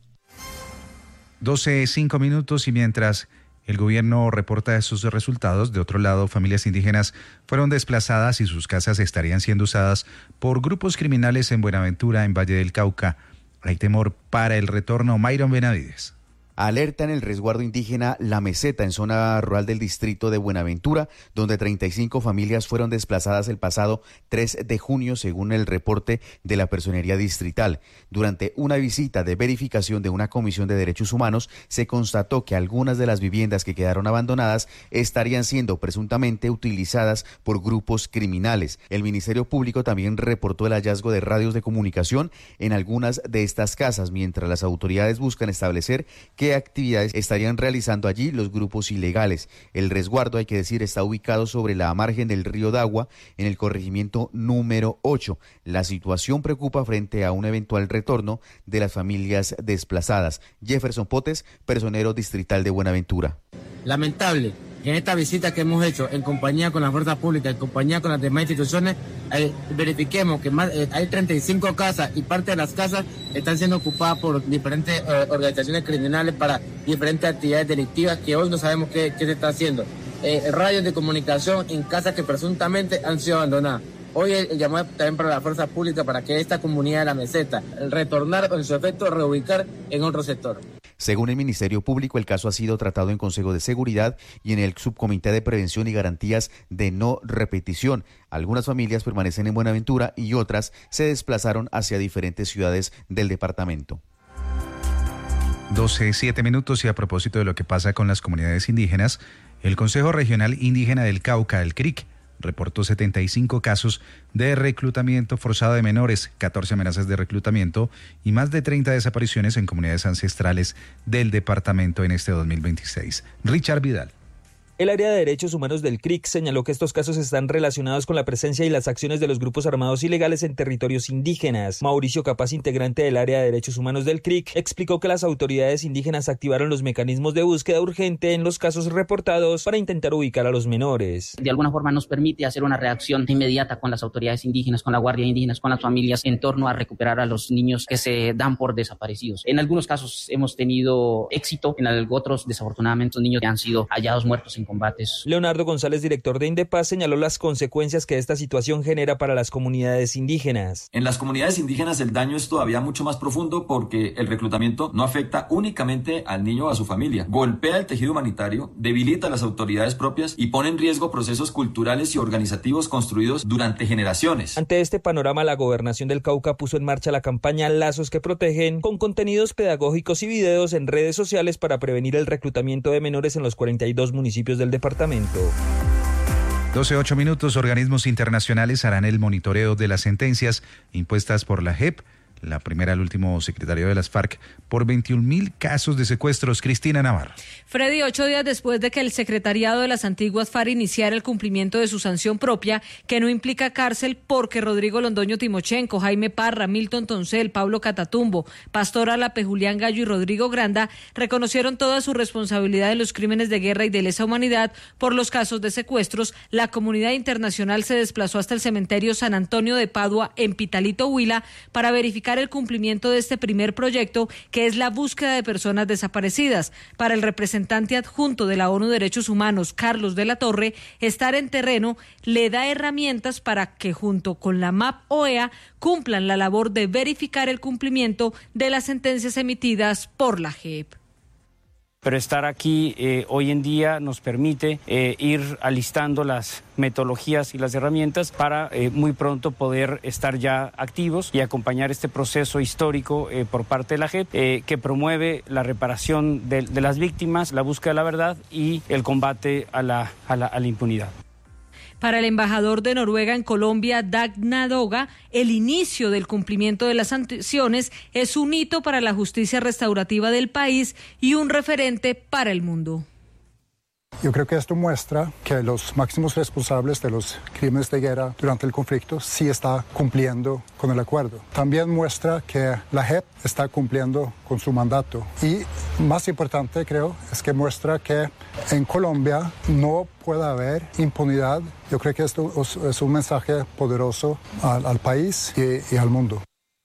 doce, cinco minutos, y mientras el gobierno reporta esos resultados, de otro lado, familias indígenas fueron desplazadas y sus casas estarían siendo usadas por grupos criminales en Buenaventura, en Valle del Cauca. Hay temor para el retorno. Mayron Benavides. Alerta en el resguardo indígena La Meseta, en zona rural del distrito de Buenaventura, donde treinta y cinco familias fueron desplazadas el pasado tres de junio, según el reporte de la Personería Distrital. Durante una visita de verificación de una comisión de derechos humanos, se constató que algunas de las viviendas que quedaron abandonadas estarían siendo presuntamente utilizadas por grupos criminales. El Ministerio Público también reportó el hallazgo de radios de comunicación en algunas de estas casas, mientras las autoridades buscan establecer qué actividades estarían realizando allí los grupos ilegales. El resguardo, hay que decir, está ubicado sobre la margen del río Dagua, en el corregimiento número ocho. La situación preocupa frente a un eventual retorno de las familias desplazadas. Jefferson Potes, personero distrital de Buenaventura. Lamentable que en esta visita que hemos hecho en compañía con la fuerza pública, en compañía con las demás instituciones, eh, verifiquemos que más, eh, hay treinta y cinco casas y parte de las casas están siendo ocupadas por diferentes eh, organizaciones criminales para diferentes actividades delictivas que hoy no sabemos qué, qué se está haciendo. Eh, radios de comunicación en casas que presuntamente han sido abandonadas. Hoy el, el llamado también para la fuerza pública para que esta comunidad de La Meseta retornar con su efecto, reubicar en otro sector. Según el Ministerio Público, el caso ha sido tratado en Consejo de Seguridad y en el Subcomité de Prevención y Garantías de No Repetición. Algunas familias permanecen en Buenaventura y otras se desplazaron hacia diferentes ciudades del departamento. doce, siete minutos, y a propósito de lo que pasa con las comunidades indígenas, el Consejo Regional Indígena del Cauca, el C R I C, reportó setenta y cinco casos de reclutamiento forzado de menores, catorce amenazas de reclutamiento y más de treinta desapariciones en comunidades ancestrales del departamento en este dos mil veintiséis. Richard Vidal. El área de derechos humanos del C R I C señaló que estos casos están relacionados con la presencia y las acciones de los grupos armados ilegales en territorios indígenas. Mauricio Capaz, integrante del área de derechos humanos del C R I C, explicó que las autoridades indígenas activaron los mecanismos de búsqueda urgente en los casos reportados para intentar ubicar a los menores. De alguna forma nos permite hacer una reacción inmediata con las autoridades indígenas, con la Guardia Indígena, con las familias en torno a recuperar a los niños que se dan por desaparecidos. En algunos casos hemos tenido éxito, en otros desafortunadamente los niños han sido hallados muertos en combates. Leonardo González, director de Indepaz, señaló las consecuencias que esta situación genera para las comunidades indígenas. En las comunidades indígenas el daño es todavía mucho más profundo porque el reclutamiento no afecta únicamente al niño o a su familia. Golpea el tejido humanitario, debilita a las autoridades propias y pone en riesgo procesos culturales y organizativos construidos durante generaciones. Ante este panorama, la Gobernación del Cauca puso en marcha la campaña Lazos que Protegen, con contenidos pedagógicos y videos en redes sociales para prevenir el reclutamiento de menores en los cuarenta y dos municipios del departamento. doce ocho minutos. Organismos internacionales harán el monitoreo de las sentencias impuestas por la J E P, la primera al último secretario de las FARC, por veintiún mil casos de secuestros. Cristina Navarro. Freddy, ocho días después de que el secretariado de las antiguas FARC iniciara el cumplimiento de su sanción propia, que no implica cárcel, porque Rodrigo Londoño Timochenko, Jaime Parra, Milton Toncel, Pablo Catatumbo, Pastor Alape, Julián Gallo y Rodrigo Granda reconocieron toda su responsabilidad en los crímenes de guerra y de lesa humanidad por los casos de secuestros, la comunidad internacional se desplazó hasta el cementerio San Antonio de Padua en Pitalito, Huila, para verificar el cumplimiento de este primer proyecto, que es la búsqueda de personas desaparecidas. Para el representante adjunto de la ONU Derechos Humanos, Carlos de la Torre, estar en terreno le da herramientas para que junto con la M A P O E A cumplan la labor de verificar el cumplimiento de las sentencias emitidas por la J E P. Pero estar aquí eh, hoy en día nos permite eh, ir alistando las metodologías y las herramientas para eh, muy pronto poder estar ya activos y acompañar este proceso histórico eh, por parte de la J E P eh, que promueve la reparación de, de las víctimas, la búsqueda de la verdad y el combate a la, a la, a la impunidad. Para el embajador de Noruega en Colombia, Dag Nadoga, el inicio del cumplimiento de las sanciones es un hito para la justicia restaurativa del país y un referente para el mundo. Yo creo que esto muestra que los máximos responsables de los crímenes de guerra durante el conflicto sí está cumpliendo con el acuerdo. También muestra que la J E P está cumpliendo con su mandato. Y más importante, creo, es que muestra que en Colombia no puede haber impunidad. Yo creo que esto es un mensaje poderoso al, al país y, y al mundo.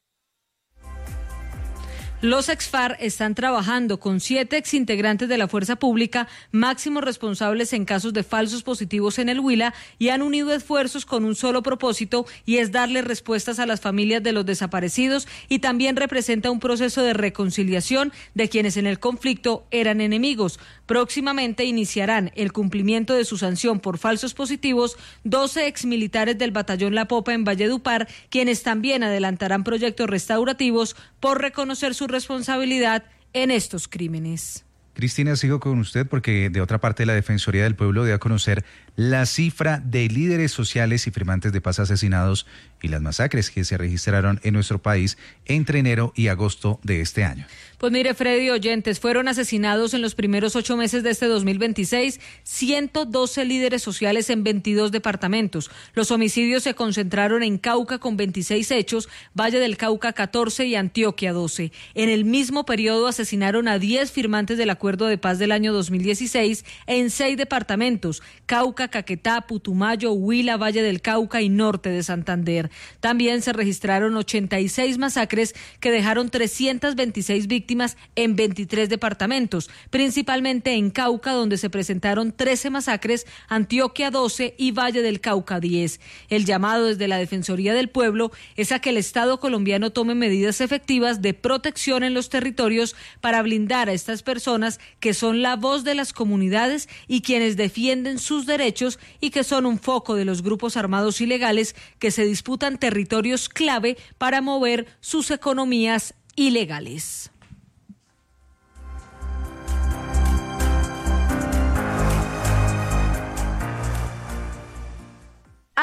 Los ex-FARC están trabajando con siete exintegrantes de la fuerza pública, máximos responsables en casos de falsos positivos en el Huila, y han unido esfuerzos con un solo propósito, y es darle respuestas a las familias de los desaparecidos, y también representa un proceso de reconciliación de quienes en el conflicto eran enemigos. Próximamente iniciarán el cumplimiento de su sanción por falsos positivos doce exmilitares del batallón La Popa en Valledupar, quienes también adelantarán proyectos restaurativos por reconocer su responsabilidad en estos crímenes. Cristina, sigo con usted porque de otra parte la Defensoría del Pueblo dio a conocer la cifra de líderes sociales y firmantes de paz asesinados y las masacres que se registraron en nuestro país entre enero y agosto de este año. Pues mire, Freddy, oyentes, fueron asesinados en los primeros ocho meses de este dos mil veintiséis ciento doce líderes sociales en veintidós departamentos. Los homicidios se concentraron en Cauca con veintiséis hechos, Valle del Cauca catorce y Antioquia doce. En el mismo periodo asesinaron a diez firmantes del Acuerdo de Paz del año dos mil dieciséis en seis departamentos: Cauca, Caquetá, Putumayo, Huila, Valle del Cauca y Norte de Santander. También se registraron ochenta y seis masacres que dejaron trescientas veintiséis víctimas en veintitrés departamentos, principalmente en Cauca, donde se presentaron trece masacres, Antioquia doce y Valle del Cauca diez. El llamado desde la Defensoría del Pueblo es a que el Estado colombiano tome medidas efectivas de protección en los territorios para blindar a estas personas que son la voz de las comunidades y quienes defienden sus derechos, y que son un foco de los grupos armados ilegales que se disputan territorios clave para mover sus economías ilegales.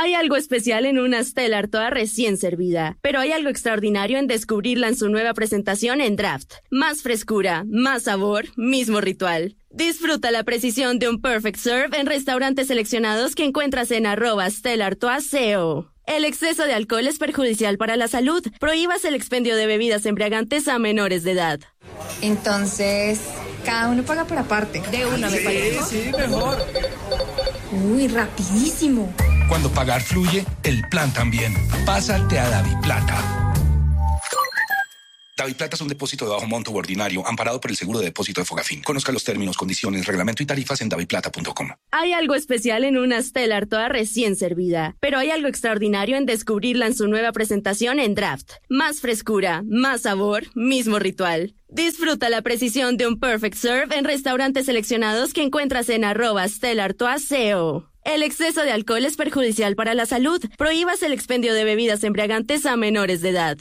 Hay algo especial en una Stellar toda recién servida, pero hay algo extraordinario en descubrirla en su nueva presentación en Draft. Más frescura, más sabor, mismo ritual. Disfruta la precisión de un Perfect Serve en restaurantes seleccionados que encuentras en arroba Stellar Toaseo. El exceso de alcohol es perjudicial para la salud. Prohíbas el expendio de bebidas embriagantes a menores de edad. Entonces, cada uno paga por aparte. De una, me parece. Sí, sí, mejor. Uy, rapidísimo. Cuando pagar fluye, el plan también. Pásate a DaviPlata. DaviPlata es un depósito de bajo monto u ordinario, amparado por el seguro de depósito de Fogafín. Conozca los términos, condiciones, reglamento y tarifas en daviplata punto com. Hay algo especial en una Stellar toda recién servida, pero hay algo extraordinario en descubrirla en su nueva presentación en Draft. Más frescura, más sabor, mismo ritual. Disfruta la precisión de un Perfect Serve en restaurantes seleccionados que encuentras en arroba Stellar Toaseo. El exceso de alcohol es perjudicial para la salud. Prohíbas el expendio de bebidas embriagantes a menores de edad.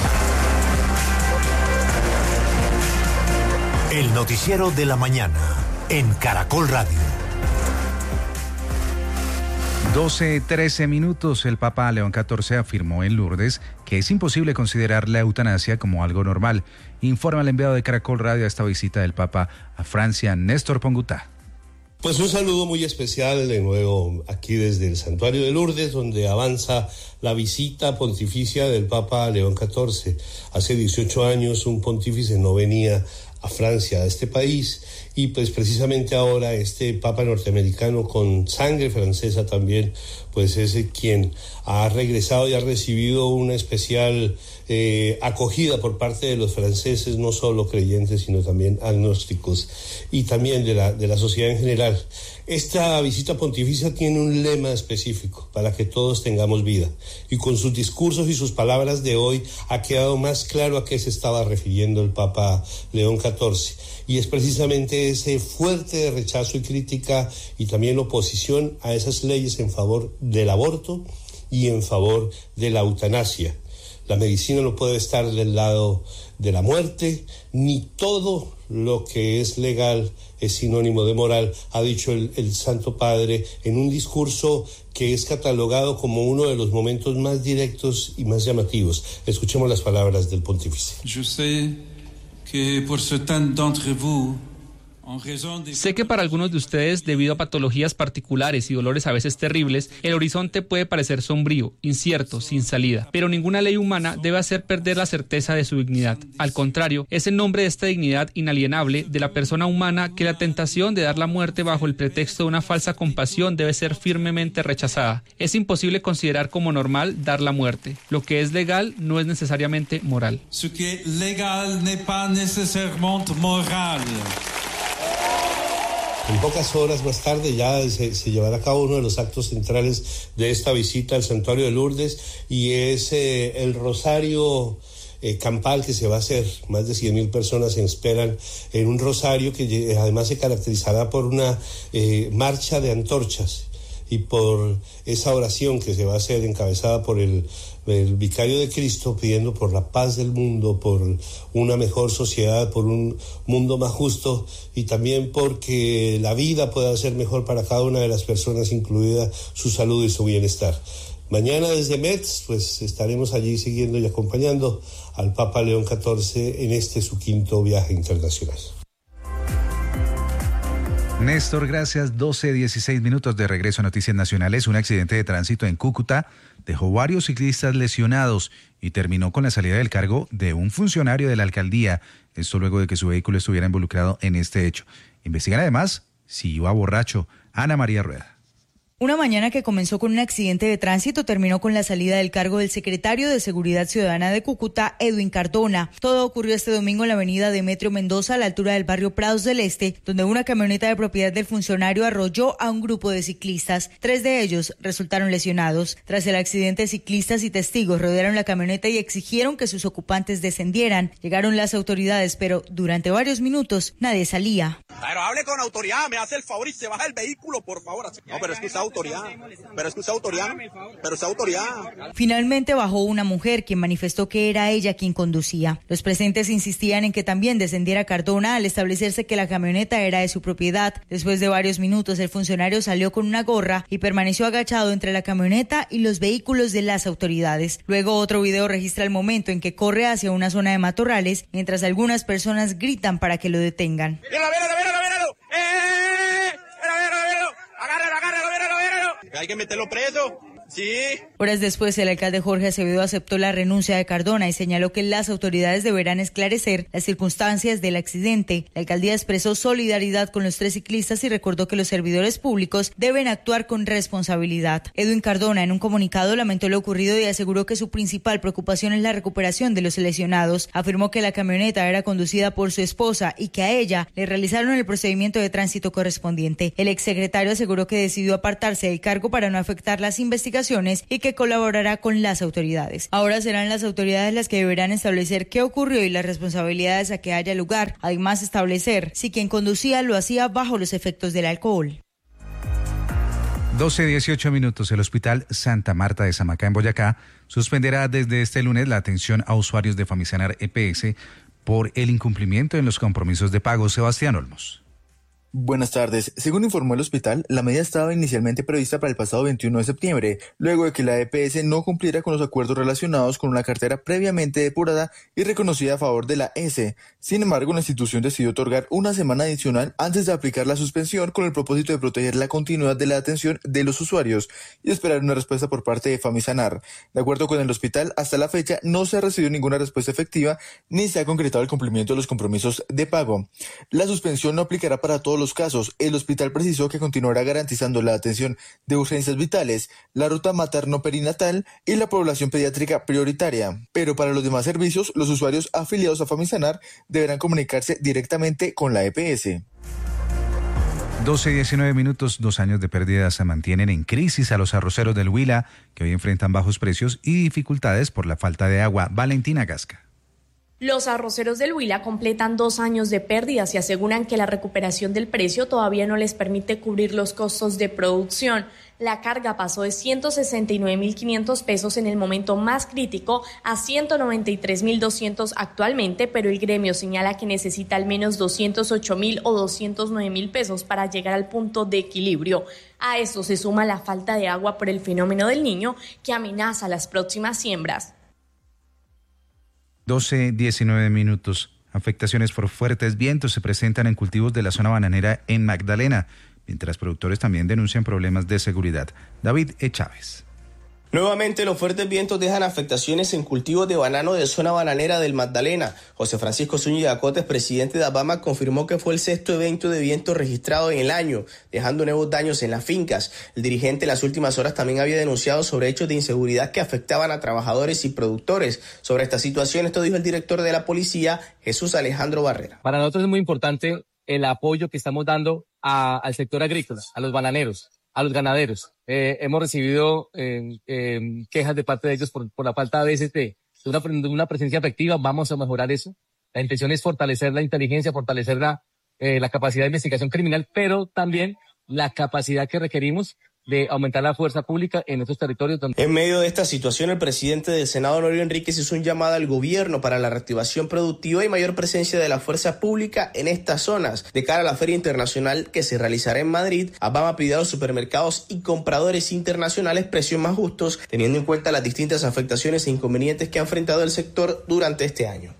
El noticiero de la mañana en Caracol Radio. doce trece minutos. El Papa León catorce afirmó en Lourdes que es imposible considerar la eutanasia como algo normal. Informa el enviado de Caracol Radio a esta visita del Papa a Francia, Néstor Pongutá. Pues un saludo muy especial de nuevo aquí desde el Santuario de Lourdes, donde avanza la visita pontificia del Papa León catorce. Hace dieciocho años un pontífice no venía a Francia, a este país, y pues precisamente ahora este Papa norteamericano con sangre francesa también, pues es quien ha regresado y ha recibido una especial eh, acogida por parte de los franceses, no solo creyentes, sino también agnósticos, y también de la, de la sociedad en general. Esta visita pontificia tiene un lema específico, para que todos tengamos vida, y con sus discursos y sus palabras de hoy ha quedado más claro a qué se estaba refiriendo el Papa León catorce, y es precisamente ese fuerte rechazo y crítica y también oposición a esas leyes en favor del aborto y en favor de la eutanasia. La medicina no puede estar del lado de la muerte, ni todo lo que es legal es sinónimo de moral, ha dicho el, el Santo Padre en un discurso que es catalogado como uno de los momentos más directos y más llamativos. Escuchemos las palabras del pontífice. Je sais que pour certains d'entre vous, sé que para algunos de ustedes, debido a patologías particulares y dolores a veces terribles, el horizonte puede parecer sombrío, incierto, sin salida. Pero ninguna ley humana debe hacer perder la certeza de su dignidad. Al contrario, es en nombre de esta dignidad inalienable de la persona humana que la tentación de dar la muerte bajo el pretexto de una falsa compasión debe ser firmemente rechazada. Es imposible considerar como normal dar la muerte. Lo que es legal no es necesariamente moral. Ce qui est légal n'est pas nécessairement moral. En pocas horas más tarde ya se, se llevará a cabo uno de los actos centrales de esta visita al Santuario de Lourdes, y es eh, el rosario eh, campal que se va a hacer. Más de cien mil personas se esperan en un rosario que además se caracterizará por una eh, marcha de antorchas y por esa oración que se va a hacer encabezada por el, el vicario de Cristo, pidiendo por la paz del mundo, por una mejor sociedad, por un mundo más justo, y también porque la vida pueda ser mejor para cada una de las personas, incluida su salud y su bienestar. Mañana desde Metz, pues estaremos allí siguiendo y acompañando al Papa León catorce en este su quinto viaje internacional. Néstor, gracias. doce dieciséis minutos de regreso a Noticias Nacionales. Un accidente de tránsito en Cúcuta dejó varios ciclistas lesionados y terminó con la salida del cargo de un funcionario de la alcaldía. Esto luego de que su vehículo estuviera involucrado en este hecho. Investigan además si iba borracho. Ana María Rueda. Una mañana que comenzó con un accidente de tránsito terminó con la salida del cargo del secretario de Seguridad Ciudadana de Cúcuta, Edwin Cardona. Todo ocurrió este domingo en la avenida Demetrio Mendoza, a la altura del barrio Prados del Este, donde una camioneta de propiedad del funcionario arrolló a un grupo de ciclistas. Tres de ellos resultaron lesionados. Tras el accidente, ciclistas y testigos rodearon la camioneta y exigieron que sus ocupantes descendieran. Llegaron las autoridades, pero durante varios minutos nadie salía. Pero hable con autoridad, me hace el favor y se baja el vehículo, por favor. No, pero es que usted es autoridad. Pero es que usted es autoridad. Pero usted es autoridad. Finalmente bajó una mujer quien manifestó que era ella quien conducía. Los presentes insistían en que también descendiera Cardona al establecerse que la camioneta era de su propiedad. Después de varios minutos, el funcionario salió con una gorra y permaneció agachado entre la camioneta y los vehículos de las autoridades. Luego otro video registra el momento en que corre hacia una zona de matorrales mientras algunas personas gritan para que lo detengan. ¡Míralo, míralo, míralo, míralo! ¡Eh! ¡Míralo, míralo, míralo! ¡Agárralo, agárralo, míralo, míralo! Hay que meterlo preso. Sí. Horas después, el alcalde Jorge Acevedo aceptó la renuncia de Cardona y señaló que las autoridades deberán esclarecer las circunstancias del accidente. La alcaldía expresó solidaridad con los tres ciclistas y recordó que los servidores públicos deben actuar con responsabilidad. Edwin Cardona, en un comunicado, lamentó lo ocurrido y aseguró que su principal preocupación es la recuperación de los lesionados. Afirmó que la camioneta era conducida por su esposa y que a ella le realizaron el procedimiento de tránsito correspondiente. El exsecretario aseguró que decidió apartarse del cargo para no afectar las investigaciones y que colaborará con las autoridades. Ahora serán las autoridades las que deberán establecer qué ocurrió y las responsabilidades a que haya lugar. Además, establecer si quien conducía lo hacía bajo los efectos del alcohol. doce dieciocho minutos. El Hospital Santa Marta de Samacá, en Boyacá, suspenderá desde este lunes la atención a usuarios de Famisanar E P S por el incumplimiento en los compromisos de pago. Sebastián Olmos. Buenas tardes. Según informó el hospital, la medida estaba inicialmente prevista para el pasado veintiuno de septiembre, luego de que la E P S no cumpliera con los acuerdos relacionados con una cartera previamente depurada y reconocida a favor de la S. Sin embargo, la institución decidió otorgar una semana adicional antes de aplicar la suspensión con el propósito de proteger la continuidad de la atención de los usuarios y esperar una respuesta por parte de Famisanar. De acuerdo con el hospital, hasta la fecha no se ha recibido ninguna respuesta efectiva ni se ha concretado el cumplimiento de los compromisos de pago. La suspensión no aplicará para todos los casos. El hospital precisó que continuará garantizando la atención de urgencias vitales, la ruta materno-perinatal y la población pediátrica prioritaria. Pero para los demás servicios, los usuarios afiliados a Famisanar deberán comunicarse directamente con la E P S. doce diecinueve minutos. Dos años de pérdidas se mantienen en crisis a los arroceros del Huila, que hoy enfrentan bajos precios y dificultades por la falta de agua. Valentina Gasca. Los arroceros del Huila completan dos años de pérdidas y aseguran que la recuperación del precio todavía no les permite cubrir los costos de producción. La carga pasó de ciento sesenta y nueve mil quinientos pesos en el momento más crítico a ciento noventa y tres mil doscientos actualmente, pero el gremio señala que necesita al menos doscientos ocho mil o doscientos nueve mil pesos para llegar al punto de equilibrio. A esto se suma la falta de agua por el fenómeno del Niño que amenaza las próximas siembras. doce diecinueve minutos. Afectaciones por fuertes vientos se presentan en cultivos de la zona bananera en Magdalena, mientras productores también denuncian problemas de seguridad. David E. Chávez. Nuevamente los fuertes vientos dejan afectaciones en cultivos de banano de zona bananera del Magdalena. José Francisco Zúñiga Acotes, presidente de ABAMA, confirmó que fue el sexto evento de viento registrado en el año, dejando nuevos daños en las fincas. El dirigente en las últimas horas también había denunciado sobre hechos de inseguridad que afectaban a trabajadores y productores. Sobre esta situación, esto dijo el director de la policía, Jesús Alejandro Barrera. Para nosotros es muy importante el apoyo que estamos dando a, al sector agrícola, a los bananeros, a los ganaderos. Eh, hemos recibido eh, eh, quejas de parte de ellos por, por la falta a veces de, de, una, de una presencia efectiva. Vamos a mejorar eso. La intención es fortalecer la inteligencia, fortalecer la, eh, la capacidad de investigación criminal, pero también la capacidad que requerimos de aumentar la fuerza pública en estos territorios. Donde... En medio de esta situación, el presidente del Senado, Honorio Enríquez, hizo un llamado al gobierno para la reactivación productiva y mayor presencia de la fuerza pública en estas zonas. De cara a la Feria Internacional que se realizará en Madrid, ABAMA pidió a los supermercados y compradores internacionales precios más justos, teniendo en cuenta las distintas afectaciones e inconvenientes que ha enfrentado el sector durante este año.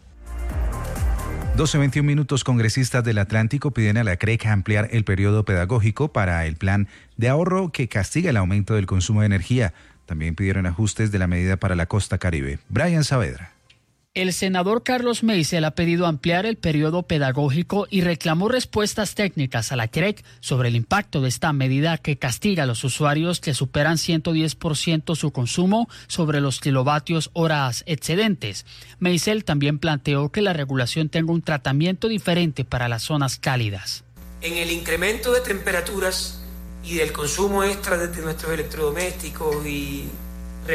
doce veintiún minutos. Congresistas del Atlántico piden a la C R E C ampliar el periodo pedagógico para el plan de ahorro que castiga el aumento del consumo de energía. También pidieron ajustes de la medida para la costa Caribe. Brian Saavedra. El senador Carlos Meisel ha pedido ampliar el periodo pedagógico y reclamó respuestas técnicas a la C R E C sobre el impacto de esta medida que castiga a los usuarios que superan ciento diez por ciento su consumo sobre los kilovatios horas excedentes. Meisel también planteó que la regulación tenga un tratamiento diferente para las zonas cálidas. En el incremento de temperaturas y del consumo extra de nuestros electrodomésticos y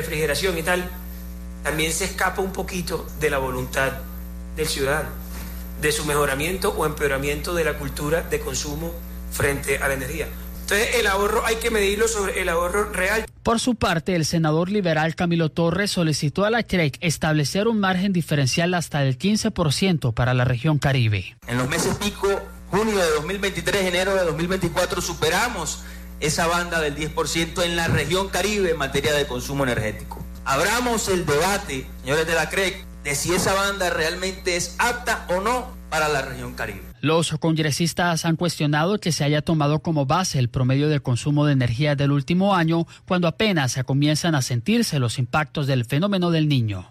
refrigeración y tal, también se escapa un poquito de la voluntad del ciudadano. de su mejoramiento o empeoramiento de la cultura de consumo frente a la energía. Entonces, el ahorro hay que medirlo sobre el ahorro real. Por su parte, el senador liberal Camilo Torres solicitó a la C R E C establecer un margen diferencial hasta el quince por ciento para la región Caribe. En los meses pico, junio de dos mil veintitrés, enero de dos mil veinticuatro, superamos esa banda del diez por ciento en la región Caribe en materia de consumo energético. Abramos el debate, señores de la C R E C, de si esa banda realmente es apta o no para la región Caribe. Los congresistas han cuestionado que se haya tomado como base el promedio de consumo de energía del último año, cuando apenas se comienzan a sentirse los impactos del fenómeno del Niño.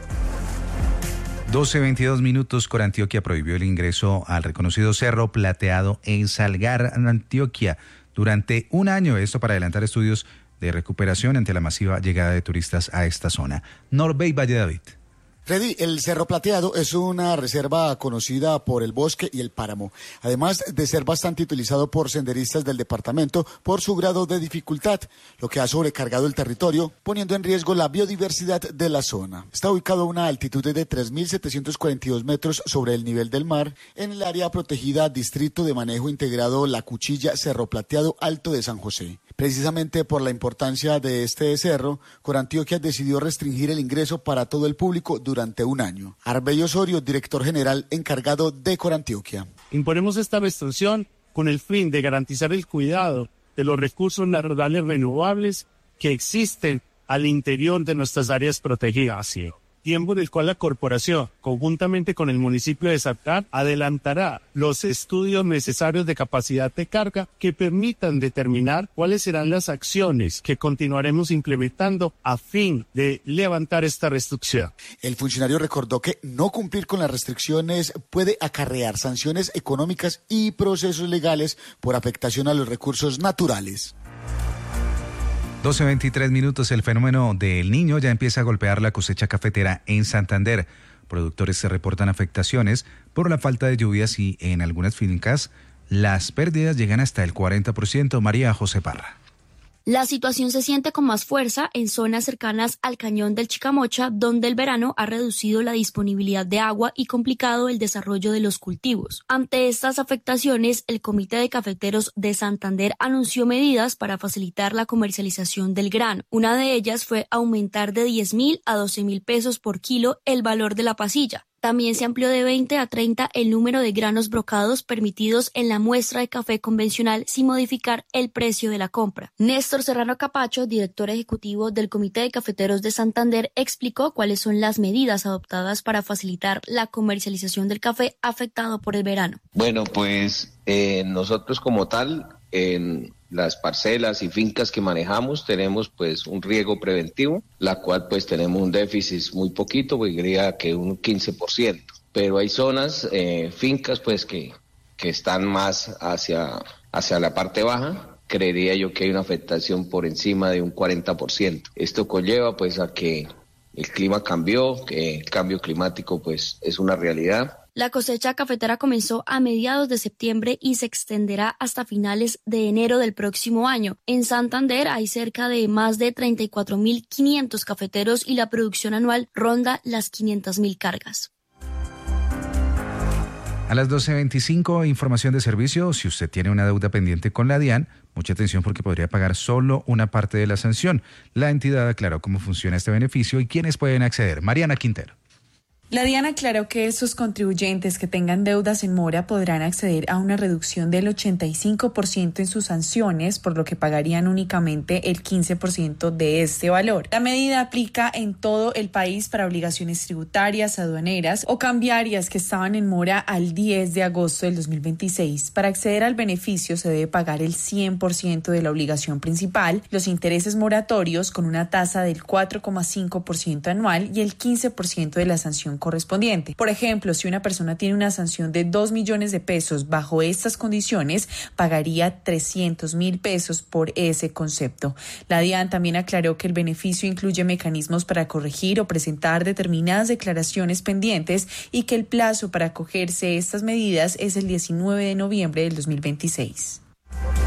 doce veintidós minutos. Corantioquia prohibió el ingreso al reconocido Cerro Plateado en Salgar, Antioquia, durante un año. Esto para adelantar estudios de recuperación ante la masiva llegada de turistas a esta zona. Norbey Valle David. Freddy, el Cerro Plateado es una reserva conocida por el bosque y el páramo, además de ser bastante utilizado por senderistas del departamento por su grado de dificultad, lo que ha sobrecargado el territorio, poniendo en riesgo la biodiversidad de la zona. Está ubicado a una altitud de tres mil setecientos cuarenta y dos metros sobre el nivel del mar, en el área protegida Distrito de Manejo Integrado La Cuchilla Cerro Plateado Alto de San José. Precisamente por la importancia de este cerro, Corantioquia decidió restringir el ingreso para todo el público durante un año. Arbey Osorio, director general encargado de Corantioquia. Imponemos esta restricción con el fin de garantizar el cuidado de los recursos naturales renovables que existen al interior de nuestras áreas protegidas. Tiempo en el cual la corporación, conjuntamente con el municipio de Salgar, adelantará los estudios necesarios de capacidad de carga que permitan determinar cuáles serán las acciones que continuaremos implementando a fin de levantar esta restricción. El funcionario recordó que no cumplir con las restricciones puede acarrear sanciones económicas y procesos legales por afectación a los recursos naturales. doce veintitrés minutos. El fenómeno del Niño ya empieza a golpear la cosecha cafetera en Santander. Productores se reportan afectaciones por la falta de lluvias y en algunas fincas las pérdidas llegan hasta el cuarenta por ciento. María José Parra. La situación se siente con más fuerza en zonas cercanas al cañón del Chicamocha, donde el verano ha reducido la disponibilidad de agua y complicado el desarrollo de los cultivos. Ante estas afectaciones, el Comité de Cafeteros de Santander anunció medidas para facilitar la comercialización del grano. Una de ellas fue aumentar de diez mil a doce mil pesos por kilo el valor de la pasilla. También se amplió de veinte a treinta el número de granos brocados permitidos en la muestra de café convencional sin modificar el precio de la compra. Néstor Serrano Capacho, director ejecutivo del Comité de Cafeteros de Santander, explicó cuáles son las medidas adoptadas para facilitar la comercialización del café afectado por el verano. Bueno, pues eh, nosotros como tal, en las parcelas y fincas que manejamos tenemos pues un riego preventivo, la cual pues tenemos un déficit muy poquito, pues diría que un quince por ciento, pero hay zonas, eh, fincas pues que, que están más hacia, hacia la parte baja. Creería yo que hay una afectación por encima de un cuarenta por ciento. Esto conlleva pues a que el clima cambió, que el cambio climático pues es una realidad. La cosecha cafetera comenzó a mediados de septiembre y se extenderá hasta finales de enero del próximo año. En Santander hay cerca de más de treinta y cuatro mil quinientos cafeteros y la producción anual ronda las quinientas mil cargas. A las doce veinticinco, información de servicio. Si usted tiene una deuda pendiente con la DIAN, mucha atención porque podría pagar solo una parte de la sanción. La entidad aclaró cómo funciona este beneficio y quiénes pueden acceder. Mariana Quintero. La DIAN aclaró que esos contribuyentes que tengan deudas en mora podrán acceder a una reducción del ochenta y cinco por ciento en sus sanciones, por lo que pagarían únicamente el quince por ciento de este valor. La medida aplica en todo el país para obligaciones tributarias, aduaneras o cambiarias que estaban en mora al diez de agosto del dos mil veintiséis. Para acceder al beneficio se debe pagar el cien por ciento de la obligación principal, los intereses moratorios con una tasa del cuatro coma cinco por ciento anual y el quince por ciento de la sanción correspondiente. Por ejemplo, si una persona tiene una sanción de dos millones de pesos bajo estas condiciones, pagaría trescientos mil pesos por ese concepto. La DIAN también aclaró que el beneficio incluye mecanismos para corregir o presentar determinadas declaraciones pendientes y que el plazo para acogerse a estas medidas es el diecinueve de noviembre del dos mil veintiséis.